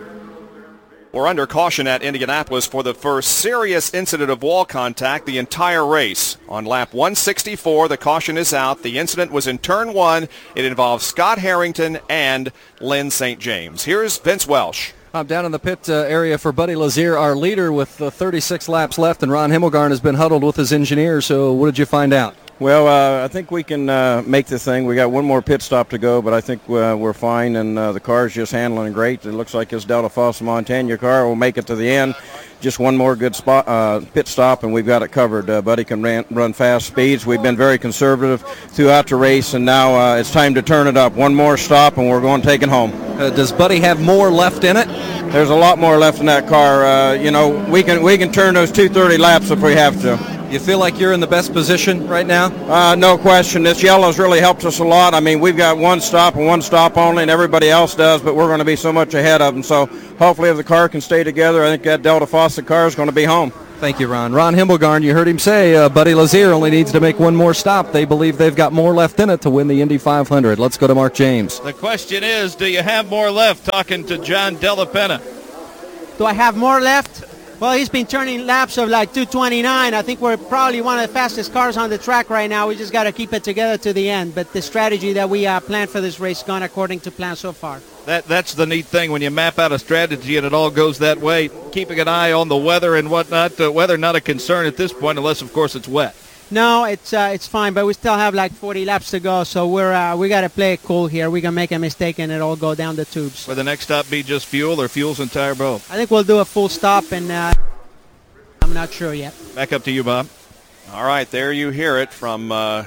We're under caution at Indianapolis for the first serious incident of wall contact the entire race. On lap one sixty-four, the caution is out. The incident was in turn one. It involves Scott Harrington and Lynn Saint James. Here's Vince Welsh. I'm down in the pit uh, area for Buddy Lazier, our leader, with uh, thirty-six laps left, and Ron Himmelgarn has been huddled with his engineer. So what did you find out? Well, uh, I think we can uh, make the thing. We got one more pit stop to go, but I think uh, we're fine, and uh, the car's just handling great. It looks like this Delta Fossa Montana car will make it to the end. Just one more good spot, uh, pit stop, and we've got it covered. Uh, Buddy can ran, run fast speeds. We've been very conservative throughout the race, and now uh, it's time to turn it up. One more stop, and we're going to take it home. Uh, does Buddy have more left in it? There's a lot more left in that car. Uh, you know, we can we can turn those two thirty laps if we have to. You feel like you're in the best position right now? Uh, no question. This yellow's really helped us a lot. I mean, we've got one stop and one stop only, and everybody else does, but we're going to be so much ahead of them. So hopefully if the car can stay together, I think that Delta Fossa car is going to be home. Thank you, Ron. Ron Himmelgarn, you heard him say uh, Buddy Lazier only needs to make one more stop. They believe they've got more left in it to win the Indy five hundred. Let's go to Mark James. The question is, do you have more left? Talking to John Della Penna. Do I have more left? Well, he's been turning laps of like two twenty-nine. I think we're probably one of the fastest cars on the track right now. We just got to keep it together to the end. But the strategy that we uh, planned for this race gone according to plan so far. That That's the neat thing when you map out a strategy and it all goes that way. Keeping an eye on the weather and whatnot. Uh, weather not a concern at this point unless, of course, it's wet. No, it's uh, it's fine, but we still have like forty laps to go, so we're uh, we got to play it cool here. We can make a mistake and it all go down the tubes. Will the next stop be just fuel or fuel's entire boat? I think we'll do a full stop, and uh, I'm not sure yet. Back up to you, Bob. All right, there you hear it from uh,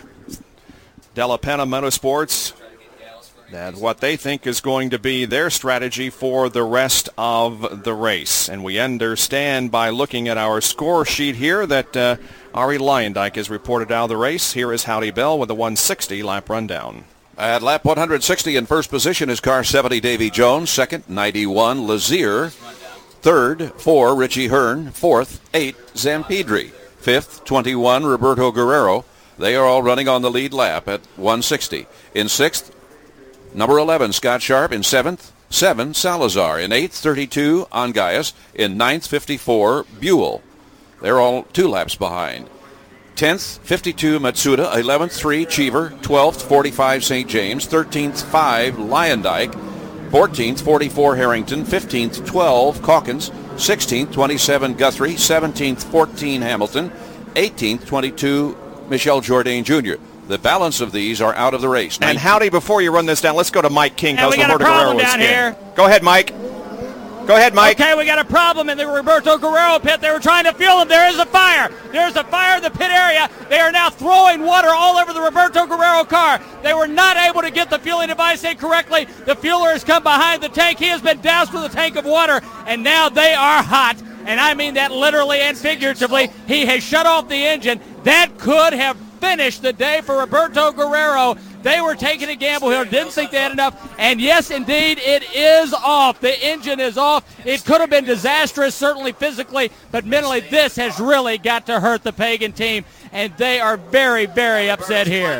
Della Penna Motorsports. That what they think is going to be their strategy for the rest of the race. And we understand by looking at our score sheet here that uh, Ari Leyendijk is reported out of the race. Here is Howdy Bell with a one sixty lap rundown. At lap one sixty in first position is car seventy, Davy Jones. Second, ninety-one, Lazier. Third, four, Richie Hearn. Fourth, eight, Zampedri. Fifth, twenty-one, Roberto Guerrero. They are all running on the lead lap at one sixty. In sixth, number eleven, Scott Sharp. In seventh, seven, Salazar. In eighth, thirty-two, Angayas. In ninth, fifty-four, Buell. They're all two laps behind. tenth, fifty-two, Matsuda. eleventh, three, Cheever. twelfth, forty-five, Saint James. thirteenth, five, Leyendijk. fourteenth, forty-four, Harrington. fifteenth, twelve, Calkins. sixteenth, twenty-seven, Guthrie. seventeenth, fourteen, Hamilton. eighteenth, twenty-two, Michel Jourdain Junior The balance of these are out of the race. And Howdy, before you run this down, let's go to Mike King. And we got a problem down here. Go ahead, Mike. Go ahead, Mike. Okay, we got a problem in the Roberto Guerrero pit. They were trying to fuel him. There is a fire. There's a fire in the pit area. They are now throwing water all over the Roberto Guerrero car. They were not able to get the fueling device in correctly. The fueler has come behind the tank. He has been doused with a tank of water, and now they are hot. And I mean that literally and figuratively. He has shut off the engine. That could have finished the day for Roberto Guerrero. They were taking a gamble here, didn't think they had enough, and yes, indeed, it is off. The engine is off. It could have been disastrous, certainly physically, but mentally, this has really got to hurt the Pagan team, and they are very, very upset here.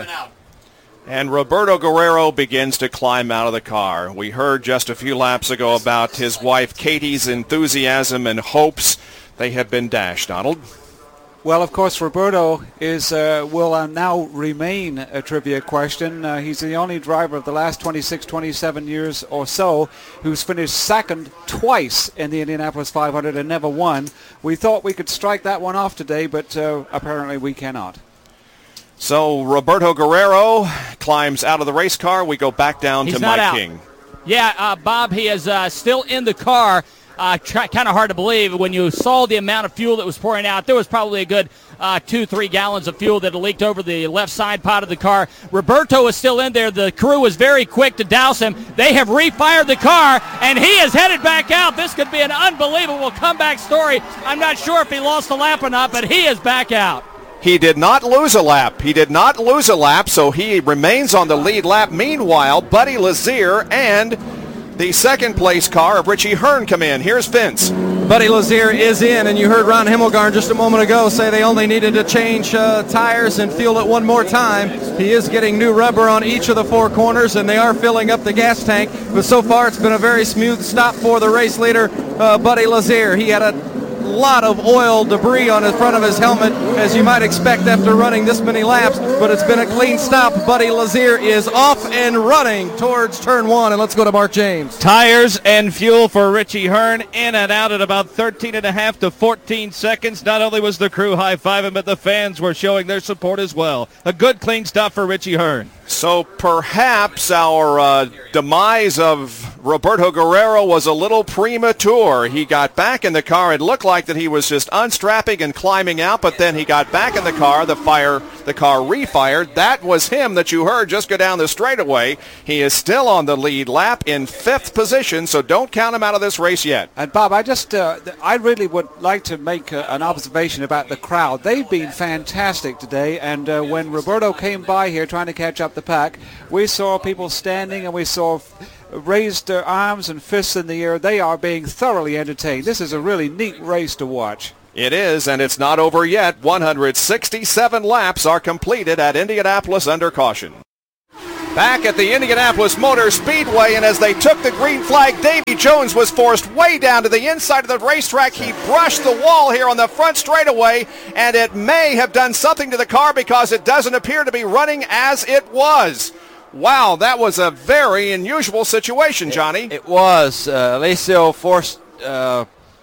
And Roberto Guerrero begins to climb out of the car. We heard just a few laps ago about his wife Katie's enthusiasm and hopes. They have been dashed, Donald. Well, of course, Roberto is uh, will uh, now remain a trivia question. Uh, he's the only driver of the last twenty-six, twenty-seven years or so who's finished second twice in the Indianapolis five hundred and never won. We thought we could strike that one off today, but uh, apparently we cannot. So Roberto Guerrero climbs out of the race car. We go back down He's to not Mike out. King. Yeah, uh, Bob, he is uh, still in the car. Uh, try, kind of hard to believe when you saw the amount of fuel that was pouring out. There was probably a good uh, two, three gallons of fuel that had leaked over the left side pod of the car. Roberto is still in there. The crew was very quick to douse him. They have refired the car, and he is headed back out. This could be an unbelievable comeback story. I'm not sure if he lost a lap or not, but he is back out. He did not lose a lap. He did not lose a lap, so he remains on the lead lap. Meanwhile, Buddy Lazier and the second place car of Richie Hearn come in. Here's Vince. Buddy Lazier is in, and you heard Ron Himmelgarn just a moment ago say they only needed to change uh, tires and fuel it one more time. He is getting new rubber on each of the four corners, and they are filling up the gas tank. But so far, it's been a very smooth stop for the race leader, uh, Buddy Lazier. He had a lot of oil debris on the front of his helmet, as you might expect after running this many laps, but it's been a clean stop. Buddy Lazier is off and running towards turn one, and let's go to Mark James. Tires and fuel for Richie Hearn in and out at about thirteen and a half to fourteen seconds. Not only was the crew high-fiving, but the fans were showing their support as well. A good clean stop for Richie Hearn. So perhaps our uh, demise of Roberto Guerrero was a little premature. He got back in the car. It looked like that he was just unstrapping and climbing out, but then he got back in the car. The fire, the car refired. That was him that you heard just go down the straightaway. He is still on the lead lap in fifth position, so don't count him out of this race yet. And Bob, I just, uh, I really would like to make uh, an observation about the crowd. They've been fantastic today, and uh, when Roberto came by here trying to catch up the pack, we saw people standing and we saw raised their arms and fists in the air. They are being thoroughly entertained. This is a really neat race to watch. It is, and it's not over yet. one hundred sixty-seven laps are completed at Indianapolis under caution. Back at the Indianapolis Motor Speedway, and as they took the green flag, Davy Jones was forced way down to the inside of the racetrack. He brushed the wall here on the front straightaway, and it may have done something to the car because it doesn't appear to be running as it was. Wow, that was a very unusual situation, Johnny. It, it was. Uh, Alessio forced uh,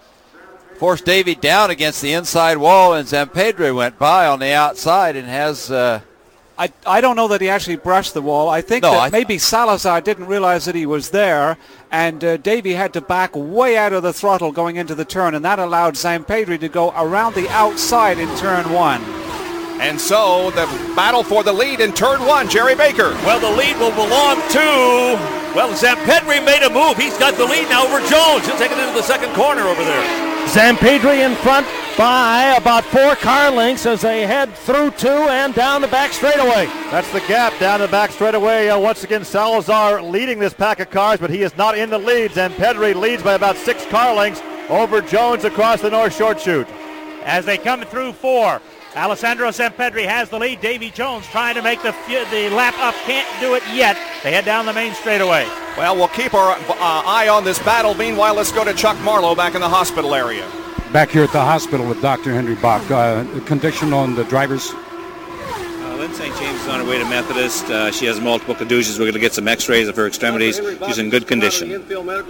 forced Davy down against the inside wall, and Zampedre went by on the outside and has... Uh, I, I don't know that he actually brushed the wall. I think no, that I th- maybe Salazar didn't realize that he was there, and uh, Davy had to back way out of the throttle going into the turn, and that allowed Zampedre to go around the outside in turn one. And so the battle for the lead in turn one, Jerry Baker. Well, the lead will belong to, well, Zampedre made a move. He's got the lead now over Jones. He'll take it into the second corner over there. Zampedre in front by about four car lengths as they head through two and down the back straightaway. That's the gap down the back straightaway. Uh, once again, Salazar leading this pack of cars, but he is not in the lead. Zampedre leads by about six car lengths over Jones across the North Short Chute. As they come through four, Alessandro Zampedre has the lead. Davy Jones trying to make the the lap up. Can't do it yet. They head down the main straightaway. Well, we'll keep our uh, eye on this battle. Meanwhile, let's go to Chuck Marlowe back in the hospital area. Back here at the hospital with Doctor Henry Bach. Uh, condition on the drivers? Uh, Lynn Saint James is on her way to Methodist. Uh, she has multiple contusions. We're going to get some x-rays of her extremities. She's in good condition.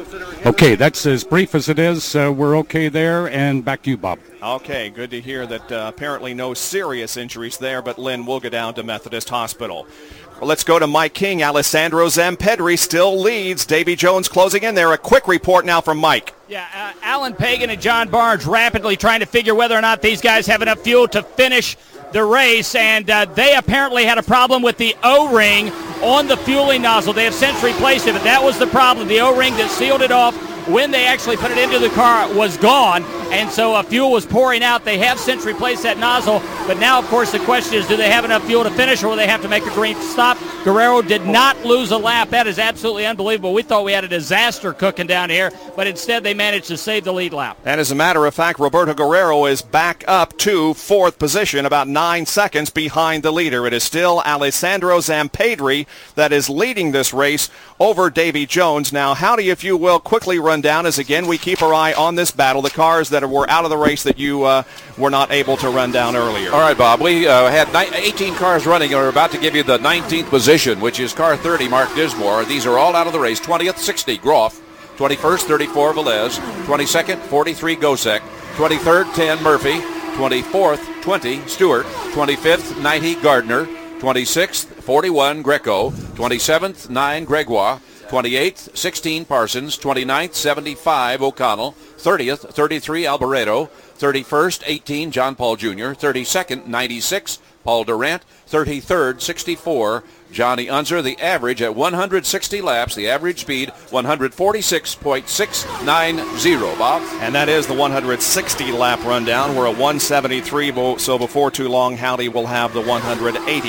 Okay, that's as brief as it is. Uh, we're okay there, and back to you, Bob. Okay, good to hear that uh, apparently no serious injuries there, but Lynn will go down to Methodist Hospital. Well, let's go to Mike King. Alessandro Zampedre still leads. Davy Jones closing in there. A quick report now from Mike. Yeah, uh, Alan Pagan and John Barnes rapidly trying to figure whether or not these guys have enough fuel to finish the race, and uh, they apparently had a problem with the O-ring on the fueling nozzle. They have since replaced it, but that was the problem. The O-ring that sealed it off when they actually put it into the car was gone, and so uh, fuel was pouring out. They have since replaced that nozzle, but now, of course, the question is, do they have enough fuel to finish, or will they have to make a green stop? Guerrero did not lose a lap. That is absolutely unbelievable. We thought we had a disaster cooking down here, but instead they managed to save the lead lap. And as a matter of fact, Roberto Guerrero is back up to fourth position, about nine seconds behind the leader. It is still Alessandro Zampedre that is leading this race over Davy Jones. Now, Howdy, if you will, quickly run down as, again, we keep our eye on this battle, the cars that were out of the race that you uh, were not able to run down earlier. All right, Bob, we uh, had eighteen cars running, and we're about to give you the nineteenth position, which is car thirty, Mark Dismore. These are all out of the race. twentieth, sixty, Groff. twenty-first, thirty-four, Velez. twenty-second, forty-three, Gosek. twenty-third, ten, Murphy. twenty-fourth, twenty, Stewart. twenty-fifth, ninety, Gardner. twenty-sixth, forty-one, Greco. twenty-seventh, nine, Gregoire. twenty-eighth, sixteen, Parsons. twenty-ninth, seventy-five, O'Connell. thirtieth, thirty-three, Alboreto. thirty-first, eighteen, John Paul Junior thirty-second, ninety-six, Paul Durant. thirty-third, sixty-four, Johnny Unser. The average at one hundred sixty laps, the average speed one hundred forty-six point six nine zero, Bob. And that is the one hundred sixty lap rundown. We're at one seventy-three, so before too long, Howdy will have the one hundred eighty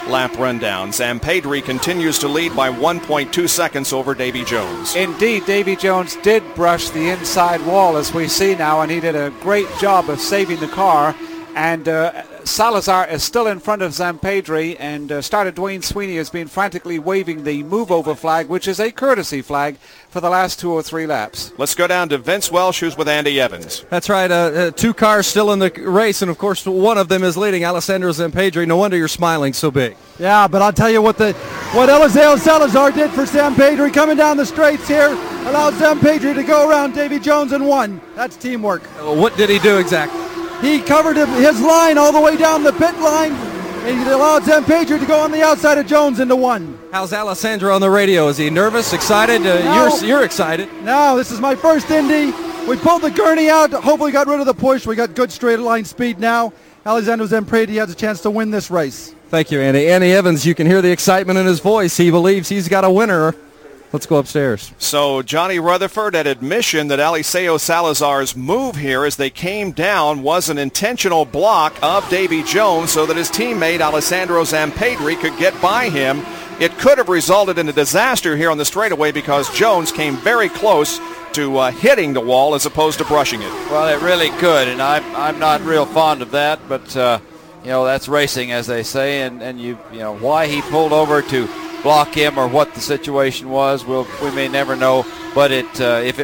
lap rundown. Zampedri continues to lead by one point two seconds over Davy Jones. Indeed, Davy Jones did brush the inside wall, as we see now, and he did a great job of saving the car. And uh, Salazar is still in front of Zampedri, and uh, starter Dwayne Sweeney has been frantically waving the move-over flag, which is a courtesy flag, for the last two or three laps. Let's go down to Vince Welsh, who's with Andy Evans. That's right. Uh, uh, two cars still in the race, and of course one of them is leading, Alessandro Zampedri. No wonder you're smiling so big. Yeah, but I'll tell you what the what Eliseo Salazar did for Zampedri coming down the straights here allowed Zampedri to go around Davy Jones and won. That's teamwork. Uh, what did he do exactly? He covered his line all the way down the pit line, and he allowed Zampedri to go on the outside of Jones into one. How's Alessandro on the radio? Is he nervous, excited? Uh, no, you're, you're excited. No, this is my first Indy. We pulled the gurney out, hopefully got rid of the push. We got good straight line speed now. Alessandro Zampedri has a chance to win this race. Thank you, Andy. Andy Evans, you can hear the excitement in his voice. He believes he's got a winner. Let's go upstairs. So Johnny Rutherford at admission that Eliseo Salazar's move here as they came down was an intentional block of Davy Jones so that his teammate Alessandro Zampedri could get by him. It could have resulted in a disaster here on the straightaway because Jones came very close to uh, hitting the wall as opposed to brushing it. Well, it really could, and I'm, I'm not real fond of that, but, uh, you know, that's racing, as they say, and, and you, you know, why he pulled over to block him or what the situation was, we'll, we may never know. But it, uh, if it